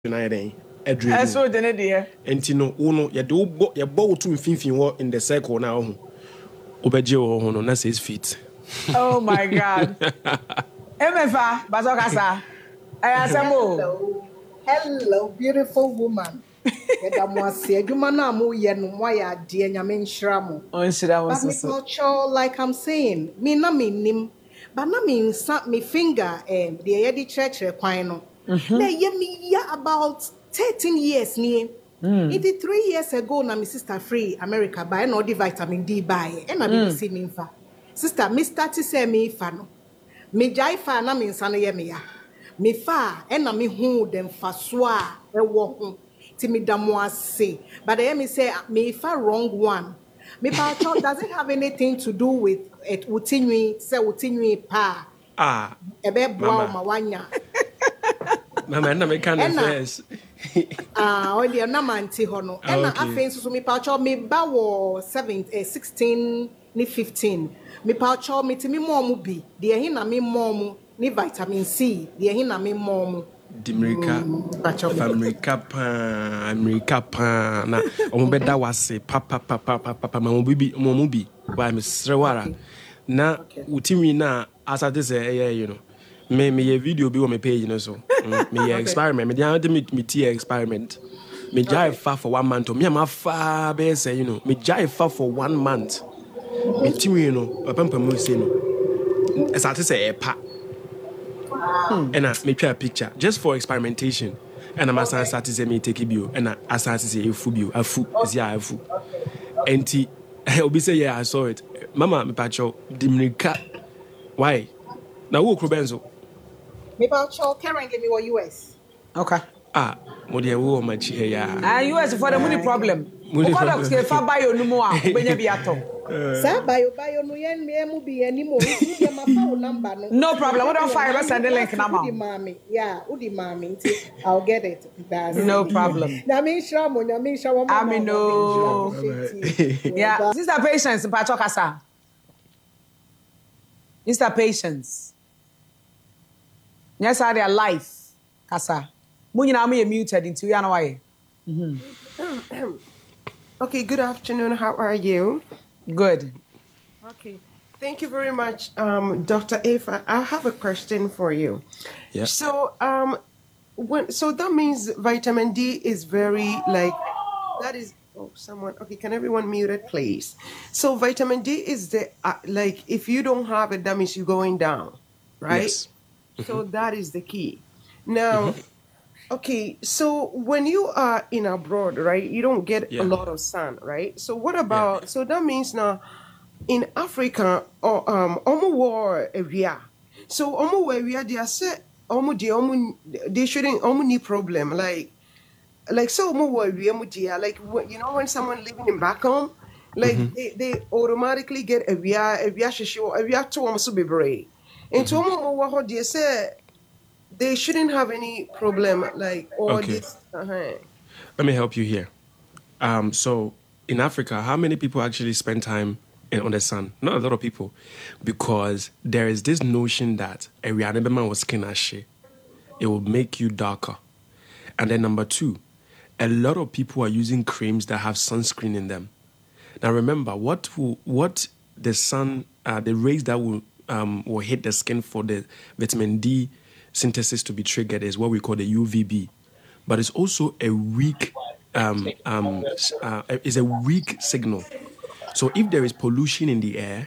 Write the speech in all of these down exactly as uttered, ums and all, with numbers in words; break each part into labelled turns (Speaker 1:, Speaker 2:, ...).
Speaker 1: United.
Speaker 2: Eso dene de.
Speaker 1: Enti no wo no ye de wo ye bo to mfimfin wo in the circle na ho. Obeje wo ho no na six feet.
Speaker 2: Oh my God. Emefa bazokasa.
Speaker 3: Hello. Hello, beautiful woman. Yeda mo ase adwuma na mo ye no mo ya de nyame nhira mo.
Speaker 2: On shira mo
Speaker 3: But me culture, like I'm saying, me na me nim. But na me nsa me finger eh the ye di church kwan no. Na ye me ya about thirteen years ni. Mm. It three years ago na my sister free America buy no the vitamin D buy e na me see me fa. Sister me start to say me fa no. Me jai fa na me nsa no ye me ya. Me fa e na me hu dem fa so a e wo ho. Ti me da mo ase. But I me say me fa wrong one. Me pa does it have anything to do with it utinwi say utinwi pa.
Speaker 1: Ah.
Speaker 3: Ebe bua ma wanya.
Speaker 1: Mama na me kan first.
Speaker 3: Ah, o dia na manti ho no. E na afen so me pa cho me ba wo seven eh, sixteen ni fifteen. Me pa cho me ti me mom bi. De hin na me mom ni vitamin C. De hin na me mom.
Speaker 1: Dimirika, America pa, America pa na omo beda wase papa papa papa papa ma bibi mo bi wa me srewara na utimi na asate say eh you know me me ye video bi wo me page no so me ye experiment me dey me me tea experiment me jai fa for one month me am fa be say you know me jai fa for one month me timi no papa papa mo say no asate say e pa. Hmm. And I make a picture just for experimentation. And I'm asking okay. to say me take a bio. And I start to say a fu bio, a fu, yeah, a fu. And T, I'll be say yeah, I saw it. Mama, me pacho Dimirika. Why? Now who Krubenzo?
Speaker 3: Me pacho currently me wa U S.
Speaker 2: Okay.
Speaker 1: Ah, mo dia wo ma chi ya.
Speaker 2: Ah, U S for the money problem. Money problem. Because fa buy no mo a, obenya bi ato.
Speaker 3: Sa bayo bayo no yen me mu bi animo you dey my phone number no.
Speaker 2: No problem. We don't fire send the link na ma.
Speaker 3: Udi mami. Yeah, udi mami. I'll get it. That's
Speaker 2: no problem.
Speaker 3: Na me shra mo, na me shra mo.
Speaker 2: I mean no. Yeah, sister Patience in Pacho Kasa. Sister Patience. Yes, I their life. Kasa. Mo nyina mo muted into you know why.
Speaker 4: Mhm. Okay, good afternoon. How are you?
Speaker 2: Good.
Speaker 4: Okay. Thank you very much, um, Doctor Eva. I have a question for you.
Speaker 1: Yeah.
Speaker 4: So, um, when so that means vitamin D is very like that is. Oh, someone. Okay, can everyone mute it, please? So, vitamin D is the uh, like if you don't have it, that means you're going down, right?
Speaker 1: Yes. Mm-hmm.
Speaker 4: So that is the key. Now. Mm-hmm. Okay, so when you are in abroad, right, you don't get yeah. a lot of sun, right? So what about, yeah. so that means now in Africa, or um, omo war area. So omo area, they are set, omo de omo, they shouldn't, omo need problem. Like, like so omo war area, like, you know, when someone living in back home, like mm-hmm. they, they automatically get area, area shisho, area to omo so be brave. And to omo war, they say, they shouldn't have any problem, like all
Speaker 1: okay.
Speaker 4: this. Uh-huh.
Speaker 1: Let me help you here. Um, so in Africa, how many people actually spend time in, on the sun? Not a lot of people, because there is this notion that a man was skin ashe, it will make you darker. And then number two, a lot of people are using creams that have sunscreen in them. Now remember, what will, what the sun, uh, the rays that will um, will hit the skin for the vitamin D synthesis to be triggered is what we call the U V B, but it's also a weak, um, um, uh, is a weak signal. So if there is pollution in the air,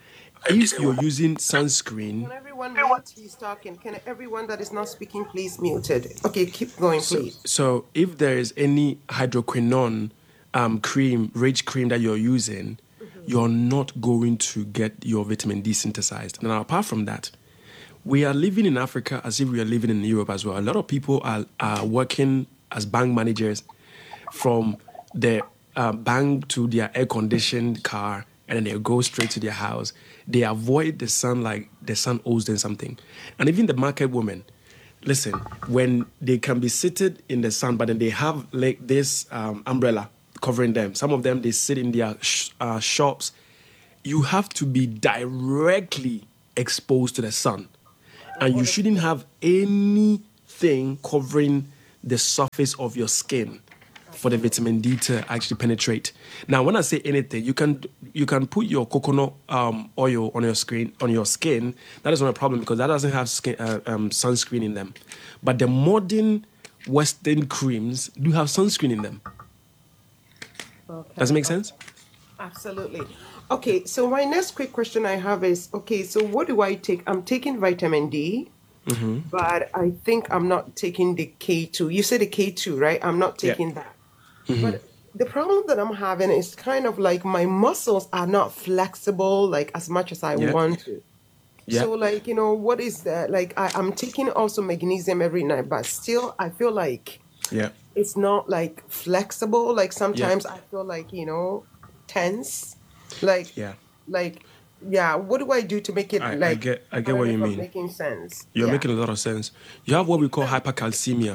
Speaker 1: if you're using sunscreen,
Speaker 4: can everyone mute? He's talking. Can everyone that is not speaking please muted? Okay, keep going, please.
Speaker 1: So, so if there is any hydroquinone um, cream, rich cream that you're using, mm-hmm. you're not going to get your vitamin D synthesized. Now, apart from that, we are living in Africa as if we are living in Europe as well. A lot of people are, are working as bank managers from their uh, bank to their air-conditioned car, and then they go straight to their house. They avoid the sun like the sun owes them something. And even the market women, listen, when they can be seated in the sun, but then they have like this um, umbrella covering them. Some of them, they sit in their sh- uh, shops. You have to be directly exposed to the sun. And you shouldn't have anything covering the surface of your skin for the vitamin D to actually penetrate. Now, when I say anything, you can you can put your coconut um, oil on your screen on your skin. That is not a problem because that doesn't have skin, uh, um, sunscreen in them. But the modern Western creams do have sunscreen in them.
Speaker 4: Okay.
Speaker 1: Does it make sense?
Speaker 4: Absolutely. Okay, so my next quick question I have is, okay, so what do I take? I'm taking vitamin D,
Speaker 1: Mm-hmm.
Speaker 4: but I think I'm not taking the K two. You said the K two, right? I'm not
Speaker 1: Yeah.
Speaker 4: taking that. But the problem that I'm having is kind of like my muscles are not flexible like as much as I
Speaker 1: Yeah.
Speaker 4: want to.
Speaker 1: Yeah.
Speaker 4: So like, you know, what is that? Like I, I'm taking also magnesium every night, but still I feel like
Speaker 1: Yeah.
Speaker 4: it's not like flexible. Like sometimes I feel like, you know, tense. Like
Speaker 1: Yeah.
Speaker 4: like yeah, what do I do to make it
Speaker 1: I, I
Speaker 4: like
Speaker 1: get I
Speaker 4: I
Speaker 1: get
Speaker 4: don't
Speaker 1: what
Speaker 4: know
Speaker 1: you
Speaker 4: if I'm
Speaker 1: mean.
Speaker 4: making sense.
Speaker 1: You're
Speaker 4: Yeah.
Speaker 1: making a lot of sense. You have what we call hypercalcemia.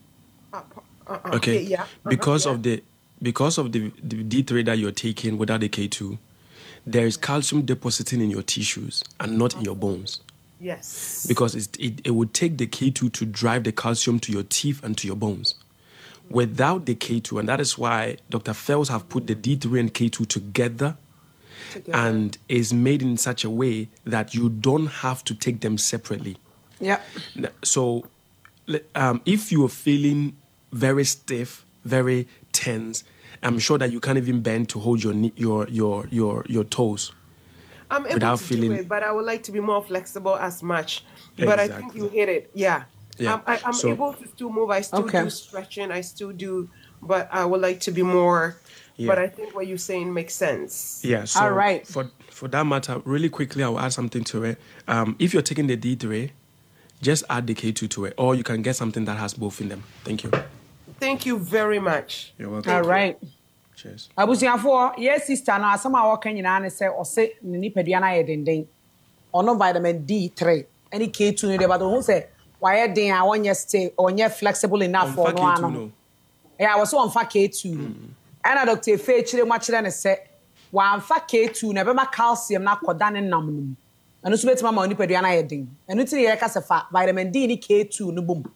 Speaker 4: Uh, uh, uh,
Speaker 1: Okay.
Speaker 4: okay, yeah. Uh-huh,
Speaker 1: Because
Speaker 4: yeah.
Speaker 1: of the because of the, the D three that you're taking without the K two, there is calcium depositing in your tissues and not in your bones.
Speaker 4: Yes.
Speaker 1: Because it's, it, it would take the K two to drive the calcium to your teeth and to your bones. Without the K two, and that is why Doctor Fells have put the D three and K two together,
Speaker 4: Together.
Speaker 1: and is made in such a way that you don't have to take them separately.
Speaker 2: Yeah.
Speaker 1: N- So, le- um, if you are feeling very stiff, very tense, I'm sure that you can't even bend to hold your knee, your your your your toes.
Speaker 4: I'm able
Speaker 1: without
Speaker 4: to
Speaker 1: feeling-
Speaker 4: do it, but I would like to be more flexible as much. But I think
Speaker 1: Exactly.
Speaker 4: you hit it. Yeah.
Speaker 1: Yeah.
Speaker 4: I'm, I, I'm
Speaker 1: So-
Speaker 4: able to still move. I still
Speaker 2: Okay.
Speaker 4: do stretching. I still do, but I would like to be more. But
Speaker 1: Yeah.
Speaker 4: I think what you're saying makes sense.
Speaker 1: Yeah. So
Speaker 2: All right.
Speaker 1: For for that matter, really quickly, I'll add something to it. Um, if you're taking the D three, just add the K two to it, or you can get something that has both in them. Thank you.
Speaker 4: Thank you very much.
Speaker 1: You're welcome.
Speaker 2: All right.
Speaker 1: Cheers.
Speaker 2: abusuafoɔ yɛ sister no asɛm a wɔka nyinaa ne sɛ ɔse ne nipadua no ayɛ denden ɔno vitamin D three ɛne K two no deɛ but ɔhu sɛ wayɛ den a wɔnyɛ stay ɔnyɛ flexible enough for
Speaker 1: Ɔmfa
Speaker 2: no
Speaker 1: K two
Speaker 2: ano
Speaker 1: no.
Speaker 2: ɛyɛ a wɔsɛ ɔmfa K two no ɛna Doctor Efe kyerɛ mu akyerɛ ne sɛ wɔamfa K two no ɛbɛma calcium no akɔda ne nam no mu ɛno nso bɛtumi ama nipadua no ayɛ den ɛno nti ne yɛka sɛ fa vitamin D ne K two no bom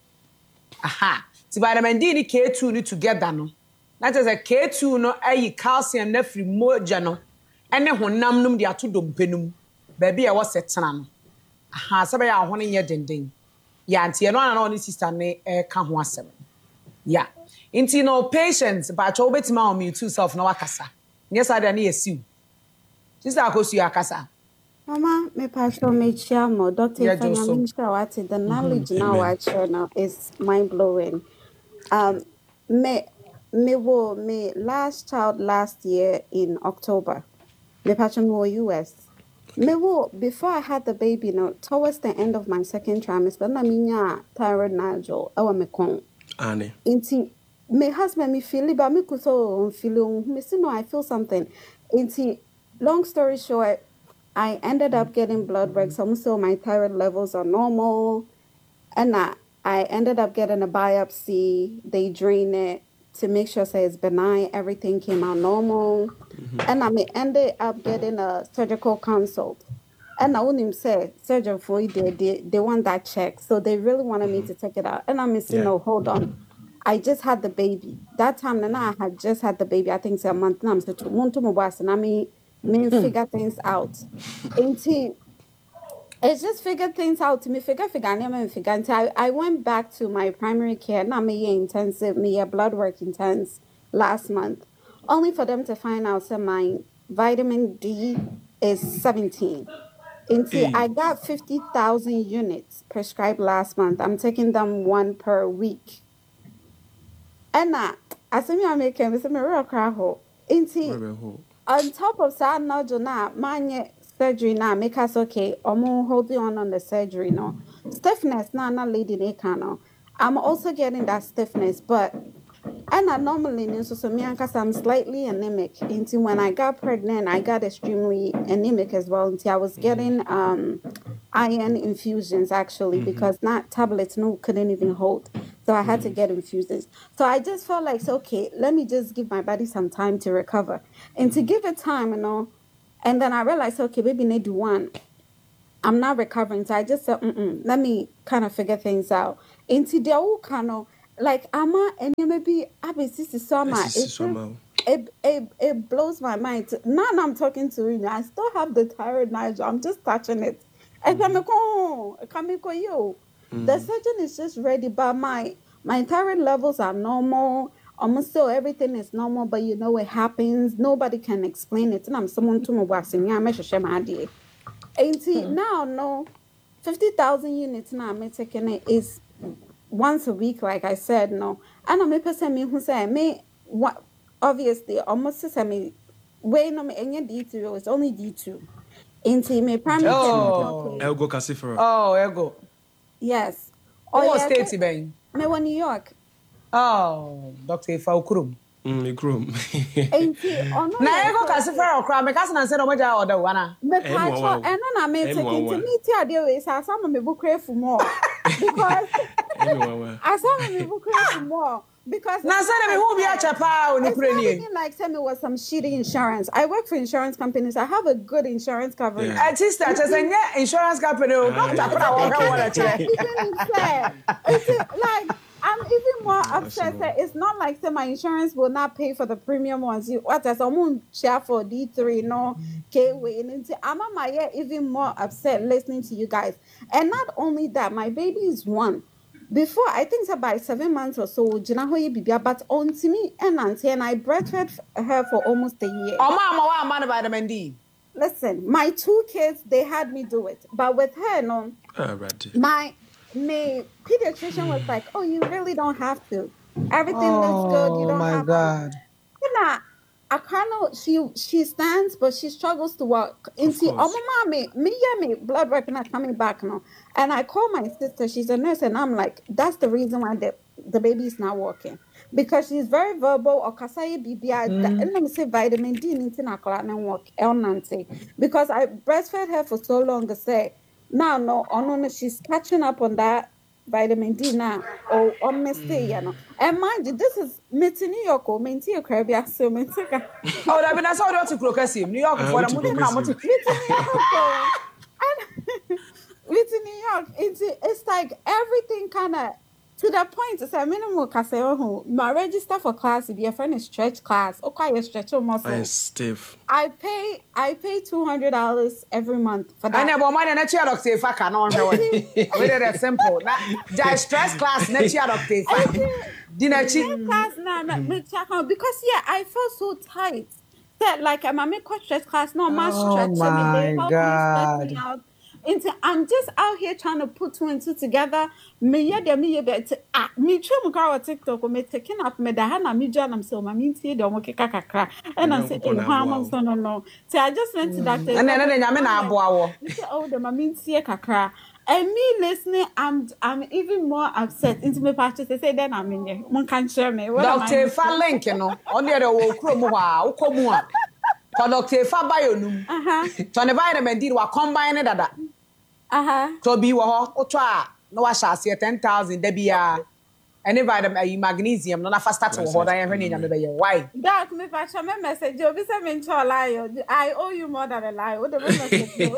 Speaker 2: aha ti vitamin D ne K two no together no na kyerɛ sɛ K two no ayi calcium na firi mogya no ɛne honam nom de ato dompe no mu baabi a ɛwɔ sɛ tena no aha sɛ bɛyɛ a ho no nyɛ denden yɛ nti ɛno ana na ɔne sister ne ɛka ho asɛm ya nti no patience baatwa wobɛtumi a ɔmute self na wakasa nyɛ saa deɛ ne yɛsiw sister akɔsu akasa
Speaker 5: Mama, me pastor me chiamo, Doctor
Speaker 2: Yeah,
Speaker 5: Ifeanyi
Speaker 2: Joso.
Speaker 5: Minshawati, the knowledge now
Speaker 1: Amen.
Speaker 5: I share now is mind blowing. Um, me, me wo, me last child last year in October. Me pastor me wo U S. Me wo, before I had the baby, no, towards the end of my second trimester, na minya thyroid nodule, awa me kon.
Speaker 1: Annie.
Speaker 5: Inti, my husband me feel it, but me kuso feel me say no, I feel something. Inti, long story short, I ended up getting blood work. Some so my thyroid levels are normal, and I I ended up getting a biopsy. They drain it to make sure say it's benign. Everything came out normal, and I may ended up getting a surgical consult. And I wouldn't say surgeon for it, they, they they want that check, so they really wanted me to take it out. And I'm saying,
Speaker 1: Yeah.
Speaker 5: no, hold on. I just had the baby. That time, and I had just had the baby. I think it's a month now. I'm saying, "Monto mo boss," and I mean, me figure things out. Until it's just figure things out to me. Figure, figure, I never figure. Until I, I went back to my primary care. Now me intensive, me a blood work intense last month, only for them to find out that my vitamin D is seventeen. Until I got fifty thousand units prescribed last month. I'm taking them one per week. And I, as me I make him, it's a real crowd. Until on top of that, nodule now, my surgery now make us okay. I'm holding on on the surgery no stiffness now, not leading a canal. I'm also getting that stiffness, but and I normally knew so me because I'm slightly anemic. Until when I got pregnant, I got extremely anemic as well. Until I was getting um iron infusions actually because not tablets no couldn't even hold. So I had to get infusions. So I just felt like, so, okay, let me just give my body some time to recover. And to give it time, you know, and then I realized, okay, maybe need one. I'm not recovering. So I just said, Mm-mm, let me kind of figure things out. Into the old kind of, like ama and maybe Abby sister summer.
Speaker 1: This is
Speaker 5: It's
Speaker 1: somehow.
Speaker 5: it, it it blows my mind. Now I'm talking to you. I still have the thyroid Nigel. I'm just touching it. And I'm like, oh, Kamiko, yo. The surgeon is just ready, but my my thyroid levels are normal. Almost still everything is normal, but you know it happens. Nobody can explain it. And I'm someone to my waxing. Yeah, I'm sure my idea. eighty now, no, fifty thousand units now. I'm taking it is once a week, like I said, no. And I'm a person who say me what obviously almost say me way no me any D two, it's only D two. Into me primary
Speaker 2: Oh.
Speaker 5: care.
Speaker 1: Elgo Casifero.
Speaker 2: Oh, ego.
Speaker 5: Yes.
Speaker 2: Oh, what
Speaker 5: yeah,
Speaker 2: state
Speaker 5: so-
Speaker 2: you been?
Speaker 5: me wa New York.
Speaker 2: Oh, Doctor Ifaukurum.
Speaker 1: Mm, the groom.
Speaker 5: Enti ono
Speaker 2: Na ego kasi fara okra me kasi na say no moja order wana.
Speaker 5: me
Speaker 1: Em wa
Speaker 5: pacho
Speaker 1: wa.
Speaker 5: eno na me
Speaker 1: Em
Speaker 5: take
Speaker 1: wa wa.
Speaker 5: into me ti ade we sa some me book for more because
Speaker 1: Anyway,
Speaker 5: I saw me book for more because
Speaker 2: Na say na me hu bi acha pa oni
Speaker 5: It's
Speaker 2: kure
Speaker 5: not
Speaker 2: ni.
Speaker 5: even like tell me was some shitty insurance. I work for insurance companies. I have a good insurance coverage.
Speaker 1: Yeah.
Speaker 2: Eh sister, just say insurance company o doctor pra wo ka wala
Speaker 5: Can't
Speaker 2: che.
Speaker 5: even say. It's like I'm even more upset that it's not like say my insurance will not pay for the premium ones. You what as someone share for D three no K way and I'm on my ear even more upset listening to you guys. And not only that, my baby is one. Before I think it's about seven months or so, Jinahoye Bibia, but on to me and auntie and I breastfed her for almost a year.
Speaker 2: O ma ma wa man vitamin D.
Speaker 5: Listen, my two kids, they had me do it. But with her, no,
Speaker 1: ah, right.
Speaker 5: my my pediatrician was like, "Oh, you really don't have to. Everything looks good. You
Speaker 2: Oh
Speaker 5: don't
Speaker 2: my
Speaker 5: have
Speaker 2: god.
Speaker 5: to." You know, Akano, she she stands, but she struggles to walk. Into
Speaker 1: course.
Speaker 5: oh, mommy, me yeah, me blood work not coming back now. And I call my sister. She's a nurse, and I'm like, that's the reason why the the baby is not walking because she's very verbal. Or kasai bibia. And let me say vitamin D into na walk el nante because I breastfed her for so long. To say now, no, oh no, no, she's catching up on that vitamin D now or on mistake, you know. And mind you, this is Meti New York or Menti Caribbean, so Menti
Speaker 2: Oh, that be na so do to Krokasi. New York
Speaker 1: Ah,
Speaker 2: for
Speaker 1: what
Speaker 2: the
Speaker 1: to
Speaker 2: muti na
Speaker 1: Krokasi?
Speaker 2: muti.
Speaker 5: and with New York, it's it's like everything kind of to the point. It's a minimum. Cause my register for class, if your friend is stretch class, okay, you stretch your
Speaker 1: I am
Speaker 5: muscle.
Speaker 1: stiff.
Speaker 5: I pay I pay two hundred dollars every month for
Speaker 2: And
Speaker 5: that.
Speaker 2: about money na chia doctor Ifa ka no hwe we. We dey simple. Na ja stress class na chia doctor Ifa. Dinachi.
Speaker 5: Class now, me check out because yeah, I felt so tight. That like I'm a stress class, no mass
Speaker 2: Oh
Speaker 5: stretching. They
Speaker 2: my
Speaker 5: help
Speaker 2: God.
Speaker 5: me stretch me out. Into I'm just out here trying to put two and two together. Me yeah, there me yeah, but ah, me try me go TikTok or me taking up me da hana me join am so my mean see the moke kakakra. And I'm saying, eh, how so no no. So I just went to doctor.
Speaker 2: And then then nyame na aboa wo.
Speaker 5: He said, oh, the mommy see kakra. And me listening, I'm I'm even more upset. Into my pastor say then I'm in here. One can share me. What am I
Speaker 2: Doctor Ifa link no. On there wo kuro mu ha, wo komu a. Ko Doctor Ifa bio num.
Speaker 5: Uh-huh.
Speaker 2: To ne vitamin D wa combine dada.
Speaker 5: Uh-huh.
Speaker 2: To bi wo ho, wo to a no wa sha se ten thousand da bia. Any vitamin ayi magnesium no na fa start wo ho dan hwe ne nyame be ye. Why?
Speaker 5: Doc, me pastor me message you. Be say me ncho lie. I owe you more than a lie. What the message you?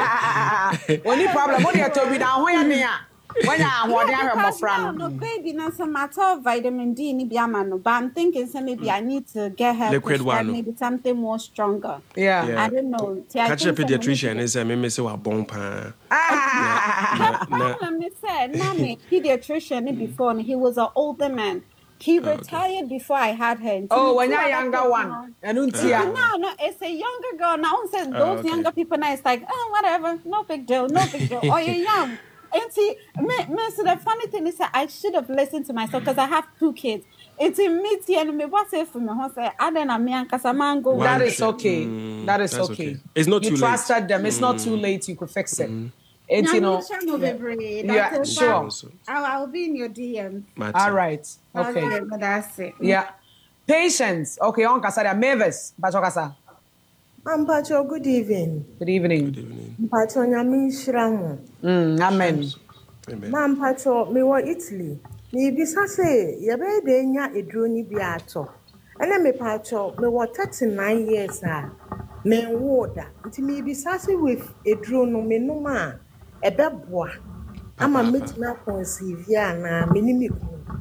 Speaker 2: Only problem what you to be down ho ya ne a. When you are holding her
Speaker 5: Because
Speaker 2: mofra
Speaker 5: now,
Speaker 2: no.
Speaker 5: no baby, now some matter of vitamin D ni biama no. But I'm thinking, so maybe I need to get her
Speaker 1: Liquid
Speaker 5: prescribed
Speaker 1: one.
Speaker 5: maybe something more stronger.
Speaker 2: Yeah.
Speaker 1: Yeah.
Speaker 5: I don't know. See, I
Speaker 1: Catch a
Speaker 5: think some
Speaker 1: pediatrician
Speaker 5: maybe-
Speaker 1: and say, me say wa bon pa.
Speaker 2: Ah.
Speaker 1: Na- na-
Speaker 5: problem is said, Nami, pediatrician mm. before, and he was an older man. He retired before I had her. And
Speaker 2: Oh,
Speaker 5: to
Speaker 2: when
Speaker 5: me,
Speaker 2: you're
Speaker 5: two
Speaker 2: younger
Speaker 5: other
Speaker 2: one.
Speaker 5: people-
Speaker 2: Enuntia.
Speaker 5: No, no, it's a younger girl. Now says those
Speaker 1: Oh, okay.
Speaker 5: younger people now it's like, oh, whatever, no big deal, no big deal. Or you're young. And see, me, me, so the funny thing is that I should have listened to myself because I have two kids. It's in me, and me, what's it for me? I say, I don't know, me and Casamango.
Speaker 1: One
Speaker 2: That is
Speaker 1: shit.
Speaker 2: okay.
Speaker 1: Mm,
Speaker 2: That is
Speaker 1: that's
Speaker 2: okay.
Speaker 1: okay. It's not
Speaker 2: you
Speaker 1: too late.
Speaker 2: trusted them. It's not too late. You could fix it. It's,
Speaker 5: No,
Speaker 2: you know.
Speaker 5: me sure no
Speaker 2: yeah.
Speaker 5: baby.
Speaker 2: Yeah,
Speaker 5: That's
Speaker 2: sure.
Speaker 5: it. I'll, I'll be in your D M.
Speaker 1: Matter.
Speaker 2: All right.
Speaker 5: That's
Speaker 2: Okay.
Speaker 5: it, but that's it.
Speaker 2: Yeah. Patience. Okay, on Kasada. Mavis. Bachokasa.
Speaker 6: Ampacho, good evening.
Speaker 2: Good evening.
Speaker 1: Good evening.
Speaker 6: Mpacho nyami shiramu.
Speaker 2: Mm, amen.
Speaker 1: Amen.
Speaker 6: Na mpacho me wo Italy. Me bisa se yebe de nya eduro ni bi ato. Ene me pacho me wo thirty-nine years a me woda. Nti me bisa se with eduro no me no ma ebeboa. Ama
Speaker 1: Papa.
Speaker 6: metina conceive ya na me ni me ku.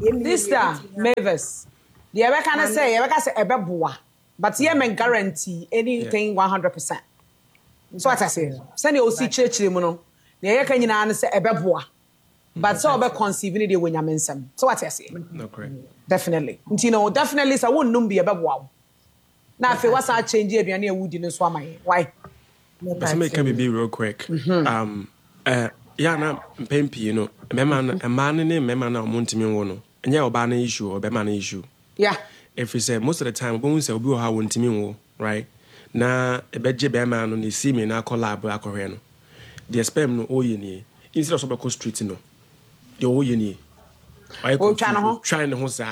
Speaker 2: Sister Mavis, the ever can I say, ever can say ebe boa, but yeah, men guarantee anything one hundred percent. So what I say, send you see church mono. The ever can you na say ebe boa, but so ebe conceiving the when you mensem. So what I say,
Speaker 1: no correct.
Speaker 2: Definitely, you know, definitely. So won't numb be ebe boa. Now if you was a change, you be any wood in the swamai. Why?
Speaker 1: Let me can be real quick. Um, uh, yeah, na mpempi, you know, a man, a man in a man now, Montimi wono. And yeah, obana issue or bemana issue.
Speaker 2: Yeah.
Speaker 1: If we say most of the time, when we say we how Montimi, right? Na a bedje beman on the see me na collab with Acoreno. The spam no oyeni. Instead of Sobako Street, no. The oyeni. I
Speaker 2: Oh, China,
Speaker 1: trying to hosa.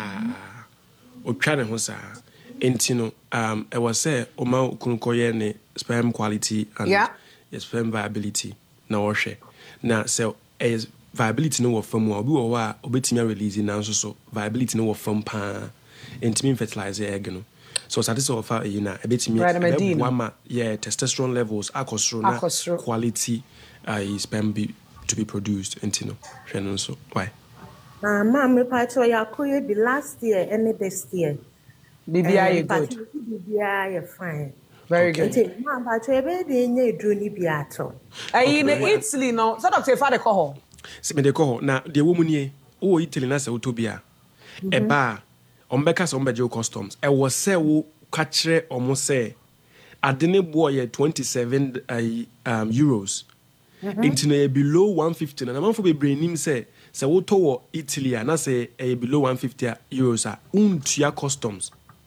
Speaker 1: Or trying to hosa. Intino, um, I was say, Oma Kunkoyene, sperm quality and
Speaker 2: yeah.
Speaker 1: sperm viability. Now, share. Now, so as viability no from what we were obetimia releasing now, so viability no from pan, intimate fertilizer egg. So, satisfied offer, you know, a bit me, yeah, testosterone levels, acrostrona, quality, uh, sperm be to be produced, intino. So, why?
Speaker 6: Uh, Mom, if I told you, the last year and this year.
Speaker 2: B B I you good.
Speaker 6: B B I you fine.
Speaker 2: Very good.
Speaker 6: Mom, but you be the nye drone bi ato.
Speaker 2: Ayi in Italy no. So doctor fa de call.
Speaker 1: Se me de call na the woman ye. O Italy na se utopia. E ba ombeka se ombeje customs. E wo se wo ka kire omo se adene boy ye twenty-seven um euros. Into no below one fifty na man for be brainim say se wo to wo Italy na say e below one fifty euros a untua customs.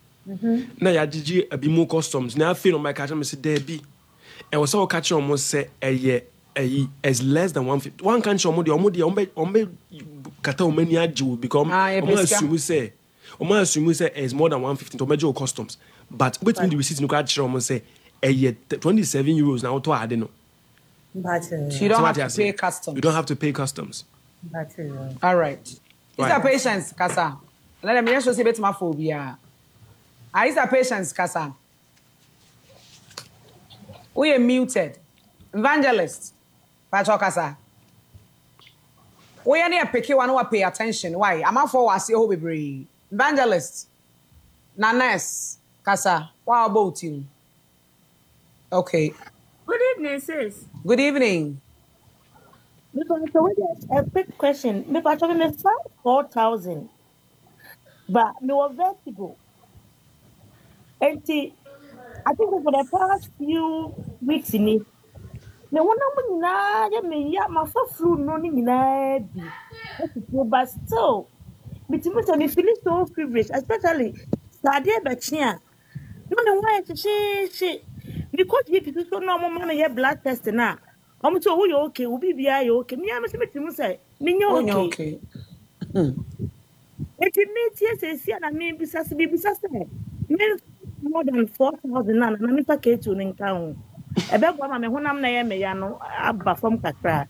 Speaker 1: Na ya gigi abi mo customs na afi no my catch me say there be e was so catch almost say eye eye as less than one fifty one can show mo the omo the ombe ombe kata o mani age because omo assume say omo assume say is more than one fifty to measure customs but wait me the receipt no catch almost say eye twenty-seven euros now to add no
Speaker 6: but uh,
Speaker 2: you don't have to pay customs.
Speaker 1: You don't have to pay customs.
Speaker 6: But uh,
Speaker 2: all right. Is that patience, Kasa? Let me just say bit my phobia. Is that patience, Kasa? We are muted. Evangelist, Pacho Kasa. We are near picky one who pay attention. Why? I'm not for us, you be Evangelist. Nanes, Kasa. What about you? Okay.
Speaker 7: Good evening, sis.
Speaker 2: Good evening.
Speaker 7: A quick question. Me talking about four thousand, but me was vertigo. And I think for the past few weeks in it, me one of na ya me ya my flu no ni na bi. But still, me timi me feeling so feverish, especially Saturday bachia. No no why she she because you people so no mama me blood test na. I'm so who you okay? Who be be okay? Me am say me say me you okay. Hmm. It me tie say see na me bisa se be bisa se. Me more than four thousand na na me pa ke tu nka ho. E be gwa ma me honam na ye me ya no aba from kakra.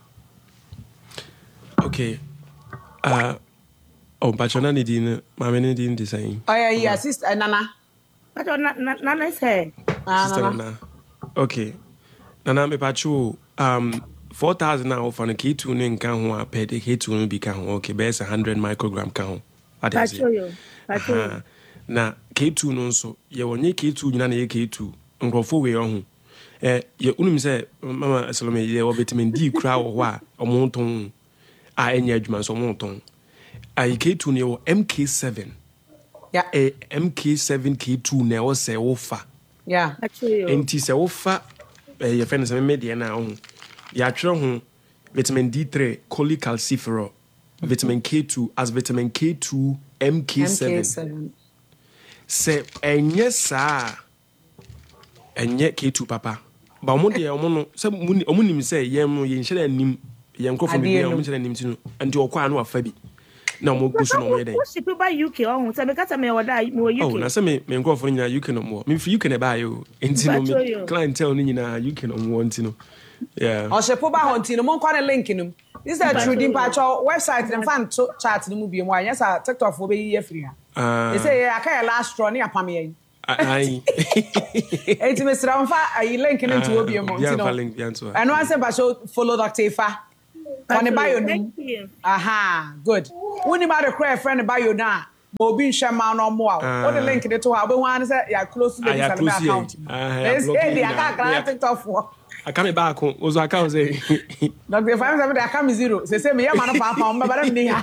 Speaker 1: Okay. Uh oh, but you need in my many didn't design.
Speaker 2: Oh yeah, yeah, sister Nana.
Speaker 7: But Nana Nana say.
Speaker 1: Sister Nana. Okay. Nana me pachu um four thousand now for the K two ning kan ho per the K two no be kan ho okay best one hundred microgram kan ho.
Speaker 7: Pachu yo. Pachu.
Speaker 1: Na K two no so ye wonye K two nyina na ye K two nkrofo we ho. Eh ye unum say mama Salome ye wo vitamin D kra wo ho a omonton a enya adwuma so omonton. A K two ne wo M K seven.
Speaker 2: Yeah.
Speaker 1: A M K seven K two ne wo say wo fa.
Speaker 2: Yeah.
Speaker 7: Pachu yo.
Speaker 1: Enti say wo fa eh your friend say me de na ho. Ya twerɛ ho vitamin D three cholecalciferol, vitamin K two as vitamin K two M K seven.
Speaker 2: M K seven.
Speaker 1: Se enye saa enye K two papa. Ba omo de omo no se omo nim se yem no ye nhye nim ye nkofo bi omo nhye nim tinu anti okwa no afa bi. Na omo go so no ye den.
Speaker 7: Who ship by U K on say because me oda me U K.
Speaker 1: Oh, na se me me nkofo nyina U K no mo. Me fi U K na ba yo. Enti no me clientele ni nyina U K no mo ntino. Yeah.
Speaker 2: O she po ba honti no mon kwa ne link no. This is a true din patcho website dem fan to chat no mu bi mo anya sa TikTok fo be yi free ha.
Speaker 1: Ah.
Speaker 2: They say aka last straw ne apam ye.
Speaker 1: Ai.
Speaker 2: Enti me sra mfa ayi link no to obi mo ntino.
Speaker 1: Yeah, link bi anto.
Speaker 2: Eno ase ba so follow Doctor Ifa. On the bio
Speaker 7: Thank
Speaker 2: no.
Speaker 7: you.
Speaker 2: Aha, good. When you marry a friend bio na. Obi nhwema no mo a. What the link dey to her. Obi wan say you close to the account. Let's say the account TikTok for.
Speaker 1: I come back home. Was account say.
Speaker 2: Doctor five seven I come zero. Say say me ya man papa o mbaba dem dey.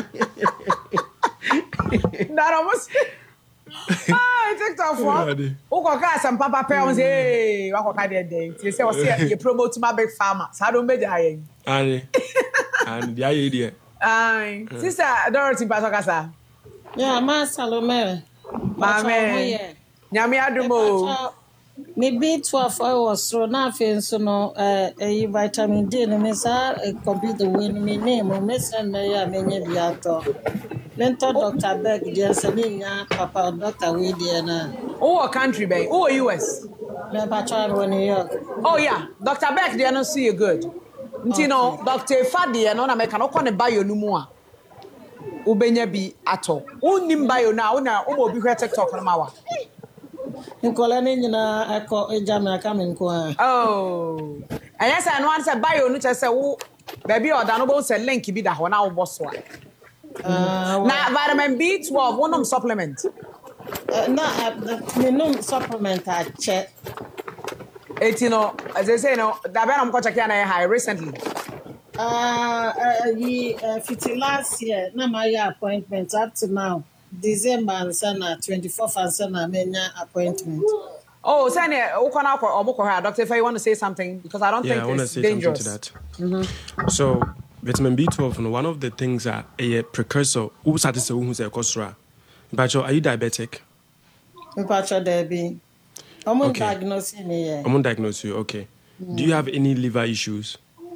Speaker 2: That almost ah, TikTok for. Who go cast some papa pay on say, "Wa go ka dey dey." Say say we say you promote my big farmer. Sa do meja ayen.
Speaker 1: Ani. And the idea.
Speaker 2: Ai, sister Dorothy Pasokasa.
Speaker 8: Yeah, ma Salome.
Speaker 2: Mame. Nyame adumo.
Speaker 8: Me B twelve I was so na fe so no eh eh vitamin D no me sa complete the win me name o me send me ya me nya bi ato. Lento Doctor Beck dey say me nya papa doctor we dey na.
Speaker 2: Oh, country bay. Oh, U S.
Speaker 8: Me pa try go New York.
Speaker 2: Oh yeah, Doctor Beck dey no see you good. Nti no Doctor Fadi no na me kan okọ ne bio no mu a. Ubenya bi ato. Unim bio na una umo bi hwe TikTok no mawa.
Speaker 8: Nkola ni nyina akọ ejama aka me nko a.
Speaker 2: Oh. And yes, I know say bio no che say wo baby oda no bo say link bi da ho na wo boso a.
Speaker 8: Ah,
Speaker 2: Na vitamin B twelve one of supplement.
Speaker 8: na me no supplement a che.
Speaker 2: Eighty no, as I say no, da be na mo check na high recently.
Speaker 8: Ah, uh, he uh, fifty last year na my appointment up to now. December and sana twenty-fourth and sana menya appointment.
Speaker 2: Oh, Sani, Ukona or Moko, Doctor, if you want to say something, because I don't
Speaker 1: Yeah, I
Speaker 2: think
Speaker 1: want to
Speaker 2: it's
Speaker 1: say
Speaker 2: dangerous.
Speaker 1: something to that. Mm-hmm. So, vitamin B twelve, you know, one of the things that a precursor, who satisfies who's a cosra. But are you diabetic?
Speaker 8: Me pacho Debbie. I'm
Speaker 1: Okay.
Speaker 8: diagnosing me. Yeah.
Speaker 1: I'm going to diagnose you, okay. Mm. Do you have any liver issues?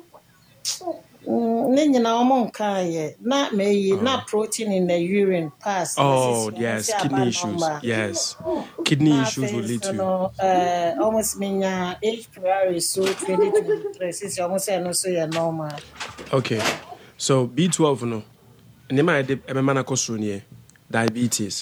Speaker 8: Ne nyina omo nka ye na me na protein in the urine pass.
Speaker 1: Oh, yes, kidney issues. Yes. Kidney issues will lead to.
Speaker 8: No, uh, almost menya H pylori so twenty twenty-three since almost no so ya normal.
Speaker 1: Okay. So B twelve no. Nema ede emema kosro ne diabetes,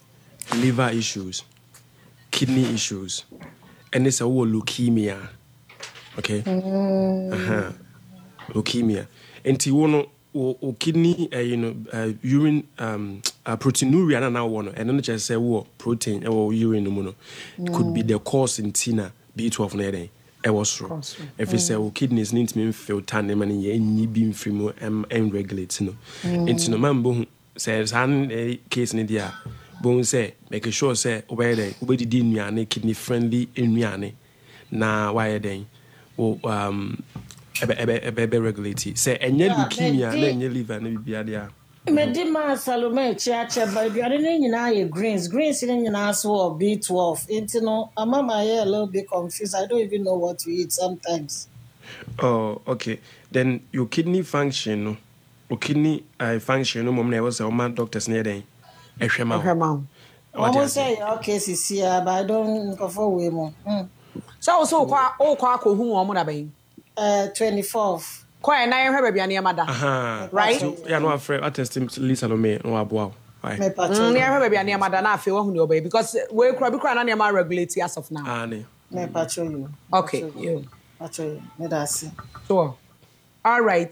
Speaker 1: liver issues, kidney issues, and it's a leukemia. Okay?
Speaker 8: Mm.
Speaker 1: Uh-huh. Leukemia. Enti wono o kidney uh, you know uh, urine um uh, proteinuria na na wono and no just say wo protein e wo urine no no it could be the cause in tina B twelve na den e wo soro if you say o kidneys need to filter na man ye nyi bi mfiri mu em regulate no enti no man bo say san case ni dia bo say make sure say obey den obedidi nnuane kidney friendly nnuane na why den wo um ebe ebe ebe regulate say enye leukemia na enye liver na bibia dia
Speaker 8: me di ma Salome chia chia ba biare ne nyina ye greens greens ne nyina so B twelve into no amama ye a little bit confused. I don't even know what to eat sometimes.
Speaker 1: Oh, okay. Then your kidney function no your kidney uh, function no mom na was say man doctors near den ehwema
Speaker 2: Ehwema.
Speaker 8: Almost say okay sis here but I don't go for way more. Mm.
Speaker 2: So so kwa o kwa ko hu omo na ben.
Speaker 8: Uh twenty-fourth.
Speaker 2: Kwa na ye hwe bia na mada.
Speaker 1: Aha.
Speaker 2: Right?
Speaker 1: So, yeah, no afraid I test him Lisa no me no aboa. Why?
Speaker 8: Me
Speaker 2: Mm,
Speaker 8: pacho.
Speaker 2: na ye hwe bia na mada na afi wo hu ne obey because we kura bi kura na na regulate as of now.
Speaker 1: Ah ne.
Speaker 8: Me pacho you.
Speaker 2: Okay, you.
Speaker 8: Pacho you. Me da see.
Speaker 2: Sure. All right.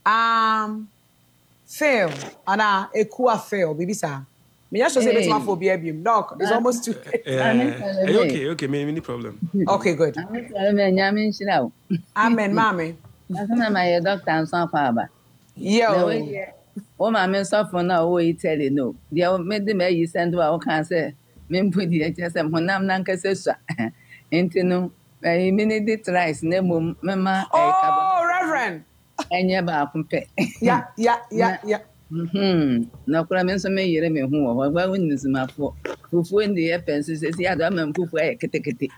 Speaker 2: Um fail. Ana ekua fail bibisa. Me just say bit ma for be abim. Doc, it's almost too.
Speaker 1: Yeah. Hey, okay, okay, me any problem.
Speaker 2: Okay, good.
Speaker 9: Nyame nhyira wo.
Speaker 2: Amen, mommy.
Speaker 9: Asana ma ye doctor nso afa aba.
Speaker 2: Yo.
Speaker 9: O ma me sofo na o yi tele no. Dia me de me yi sendo a o kan say me mpu di e chese honam na nkase sua. Enti no eh me ne dit rice na mum me ma e
Speaker 2: Oh, Reverend.
Speaker 9: enye ba kumpe.
Speaker 2: Yeah, yeah, yeah, yeah.
Speaker 9: Mhm. Na kura me nso me yere me hu wo. Wa woni nsimafo. Fufu ndi e pense se si ado ma fufu e ketekete.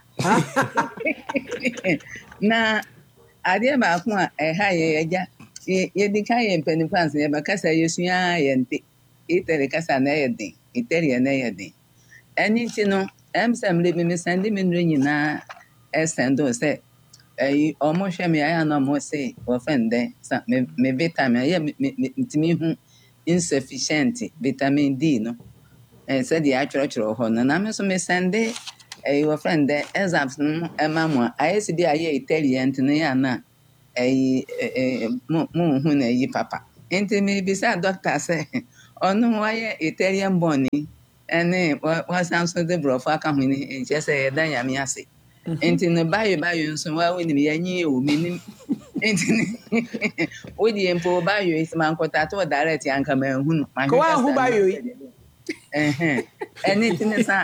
Speaker 9: Na ade ba ko a e ha ye eja ye di kan ye mpani fans ye ba kasa ye sua ye nte. Itere kasa na ye din. Itere na ye din. Ani ti no em sem le me send me nre nyina e sendo se eh omo hwe me aya na mo say offend me me vitamin ye me ntimi hu insufficient vitamin D no eh said the actual actual ho na na me so me send eh your friend exams no e ma mo I C D aye Italian no ya na ɛyi ɛɛ mo mo hu na ɛyi papa nti mi bisa doctor sɛ ɔno wayɛ Italian born ni ɛne wasan so de borɔfo aka ho ni nkyɛ sɛ yɛda nyame ase nti ne bayo bayo nso wa wo nim yɛnyi o menim nti wodi mpo bayo isma nkɔta to direct anka ma hu no
Speaker 2: ko wa hu bayo yi
Speaker 9: ɛhɛ ɛne tine sa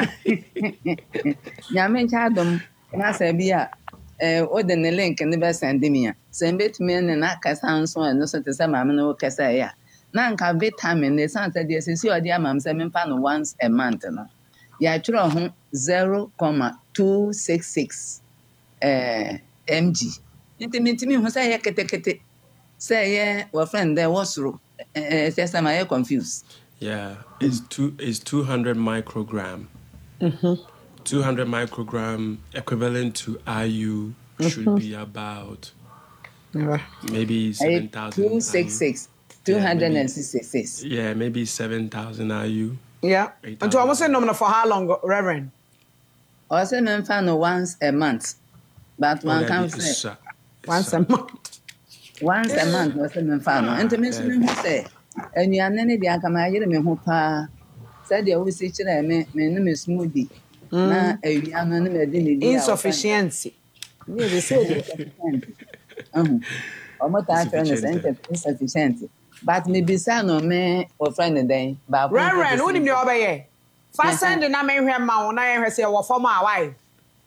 Speaker 9: nyame ncha dom na sɛ bi a eh o de ne link ne be send me a sɛ mbetumi ne na kasa nso ɛno so te sɛ maame no kasa ya na nka vitamin ne san sɛ de sisi ɔde amam sɛ memfa no once a month no ya twere ho zero point two six six eh mg nti mentimi hu sɛ yɛ ketekete sɛ yɛ wo friend there was ro eh sɛ sɛ ma yɛ confused.
Speaker 1: Yeah, it's two it's two hundred microgram. Mm-hmm. two hundred microgram equivalent to I U should mm-hmm. be about yeah. maybe seven thousand.
Speaker 9: two sixty-six. two hundred sixty-six.
Speaker 1: Yeah, maybe seven thousand I U.
Speaker 2: Yeah. And so I was saying nominal for how long, Reverend?
Speaker 9: I was saying no once a month. But one oh, can say
Speaker 2: once a month.
Speaker 9: Once a month was saying no. And to me say and you are none the akama yere me ho pa. Said you always say chire me me no me smoothie. Na awia no me de ne dia.
Speaker 2: Insufficiency.
Speaker 9: Me dey say insufficiency. Uh-huh. Omo ta try no insufficiency. But maybe say no me or friend den. Ba
Speaker 2: Reverend, who nim the obeye? Fa send na me hwe ma wo na ye hwe say wo form a why.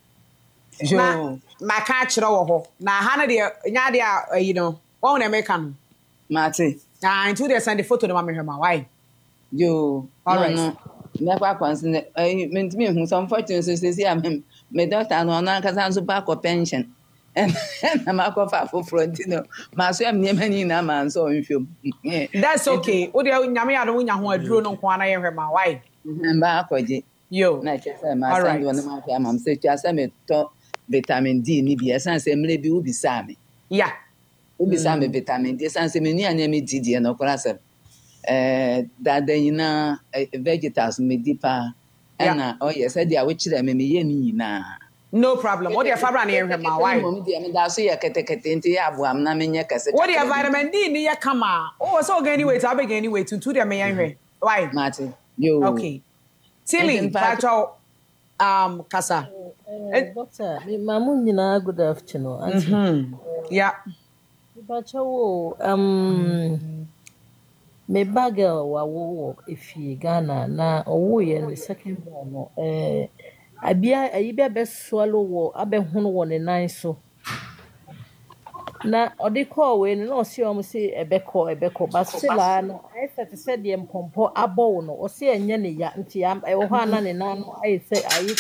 Speaker 2: Jo. Ma ka kire wo ho. Na ha na de nya de a you know, wo na me kan.
Speaker 9: Mate.
Speaker 2: Ah, into they send the photo na me hwe ma why.
Speaker 9: Yo.
Speaker 2: All right.
Speaker 9: Me kwa kwanse eh me ntimi hu some fortune so say am me doctor no na kasa so pa pension. Na ma ko fa foforo ntino. Ma so am nyema ni na ma nso onhwem.
Speaker 2: That's okay. O de nyame ya do nya ho aduro no nko ana ye hwe ma why.
Speaker 9: Mba akoje.
Speaker 2: Yo.
Speaker 9: Na chese ma send one ma fa am say chese me to vitamin D ni bi esan se mle bi ubi sa me.
Speaker 2: Yeah.
Speaker 9: Ubi sa me vitamin D esan se me ni anya me D D no kora se. Eh that then na vegetables me dipa na oh yes said dia we kire me me ye ni na.
Speaker 2: No problem. What the fabra na ehwe ma why?
Speaker 9: Mo dia me da so ye ketekete nti ya abo am na me nye kase.
Speaker 2: What the vitamin D ni ye kama? Oh so gain weight, I be gain weight to dem me ehwe. Why?
Speaker 9: Martin. Yo.
Speaker 2: Okay. Tilly, Pacho um Kasa.
Speaker 8: Eh doctor, me mamu nyina good afternoon.
Speaker 2: Mhm. Yeah.
Speaker 8: Pacho um me bagel wa wo ifi Ghana na owo ye no second born no eh abia ayibia be swallow wo abehunu wo ne nan so na odi call we no osi o mo se ebeko ebeko but still no I said said the mpompo abo no osi enye ne ya nti ya e wo ha na ne nan no I say ayi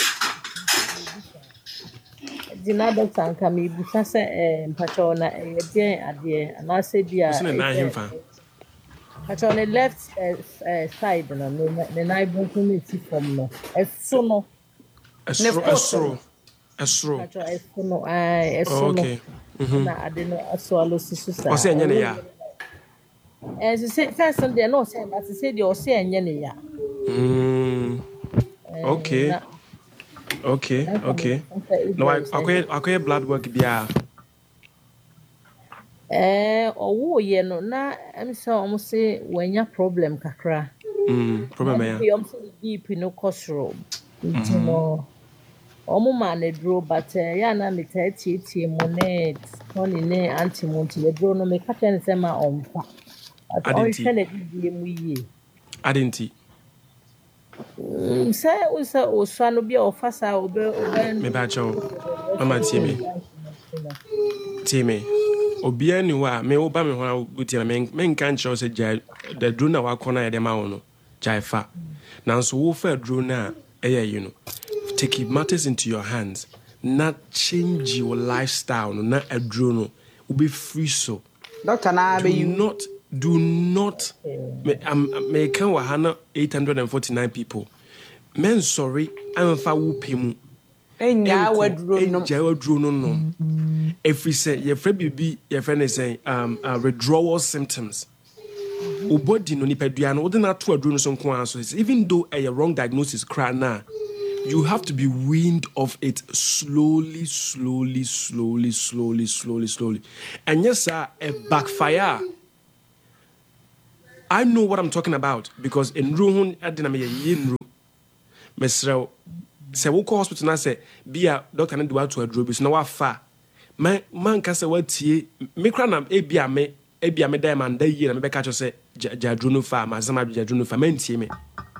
Speaker 8: dina do tanka me busa se eh mpacho na e bien ade na se bia
Speaker 1: osi ne nan hemfa.
Speaker 8: But on the left uh, uh, side, no, the night bunkum is from no. Eso no.
Speaker 1: Eso, eso, eso.
Speaker 8: But eso no, I eso no.
Speaker 1: Okay.
Speaker 8: Na ade no aso alo sisu sa.
Speaker 1: O se enye ne ya.
Speaker 8: Eh, se first Sunday no say, but say the o se enye ne ya.
Speaker 1: Mm. Okay. Okay, okay. No, I akoye akoye blood work bia.
Speaker 8: Eh, owo ye no na em say omo say wanya problem kakra.
Speaker 1: Mm, problem ya.
Speaker 8: Omo say deep no cosro. Nti no omo ma na duro but ya na me tati ti mo ne toni ne anti mo nti le duro no me ka tell say ma omfa. At on shele di mu yi.
Speaker 1: Adenti.
Speaker 8: Mm, say o say o so no bia o fasa obe obe.
Speaker 1: Me ba cho. Mama tie me. Tie me. Obia ni wa me oba me ho utia me me nka nche se ja the drone na wakona ya de ma wo no jai fa nanso wo fa drone na eya you know take matters into your hands not change your lifestyle no na a drone will be free so
Speaker 2: doctor na be
Speaker 1: you not do not me am me kan wa hana eight hundred forty-nine people men sorry am fa wo pemu
Speaker 2: enya wadro no
Speaker 1: enya wadro no no if we say your friend bibi your friend is saying um uh, withdrawal symptoms o body no nipadua no wode na to adro no so nko an so even though a wrong diagnosis cry na you have to be weaned off it slowly, slowly, slowly, slowly, slowly, slowly. And yes, sir, a backfire. I know what I'm talking about because in room I didn't yin room. Mister Se wo call hospital na say be a doctor na do to adro bi so na wa fa. Man man ka say watie me kra na e bia me e bia me dai man dai yi na me be ka cho say jadro no fa ma sama jadro no fa man tie me.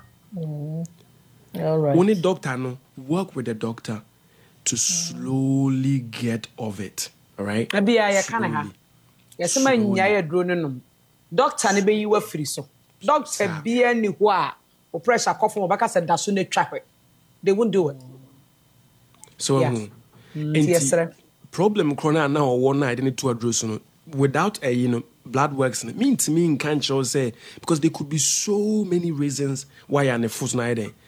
Speaker 7: All right.
Speaker 1: Only doctor no work with the doctor to slowly get of it. All right?
Speaker 2: Na bia ya kana ha. Yes ma nya ya dro no no. Doctor ne be yi wa free so. Doctor bia ni ho a o pressure cough mo baka say da so na twa hwe. They won't do it.
Speaker 1: So
Speaker 2: Yeah.
Speaker 1: um,
Speaker 2: Mm,
Speaker 1: enti,
Speaker 2: yes, sir.
Speaker 1: problem corona now or one night need to address no without a you know blood works mean to me in can't show say because there could be so many reasons why you're on the foot night there.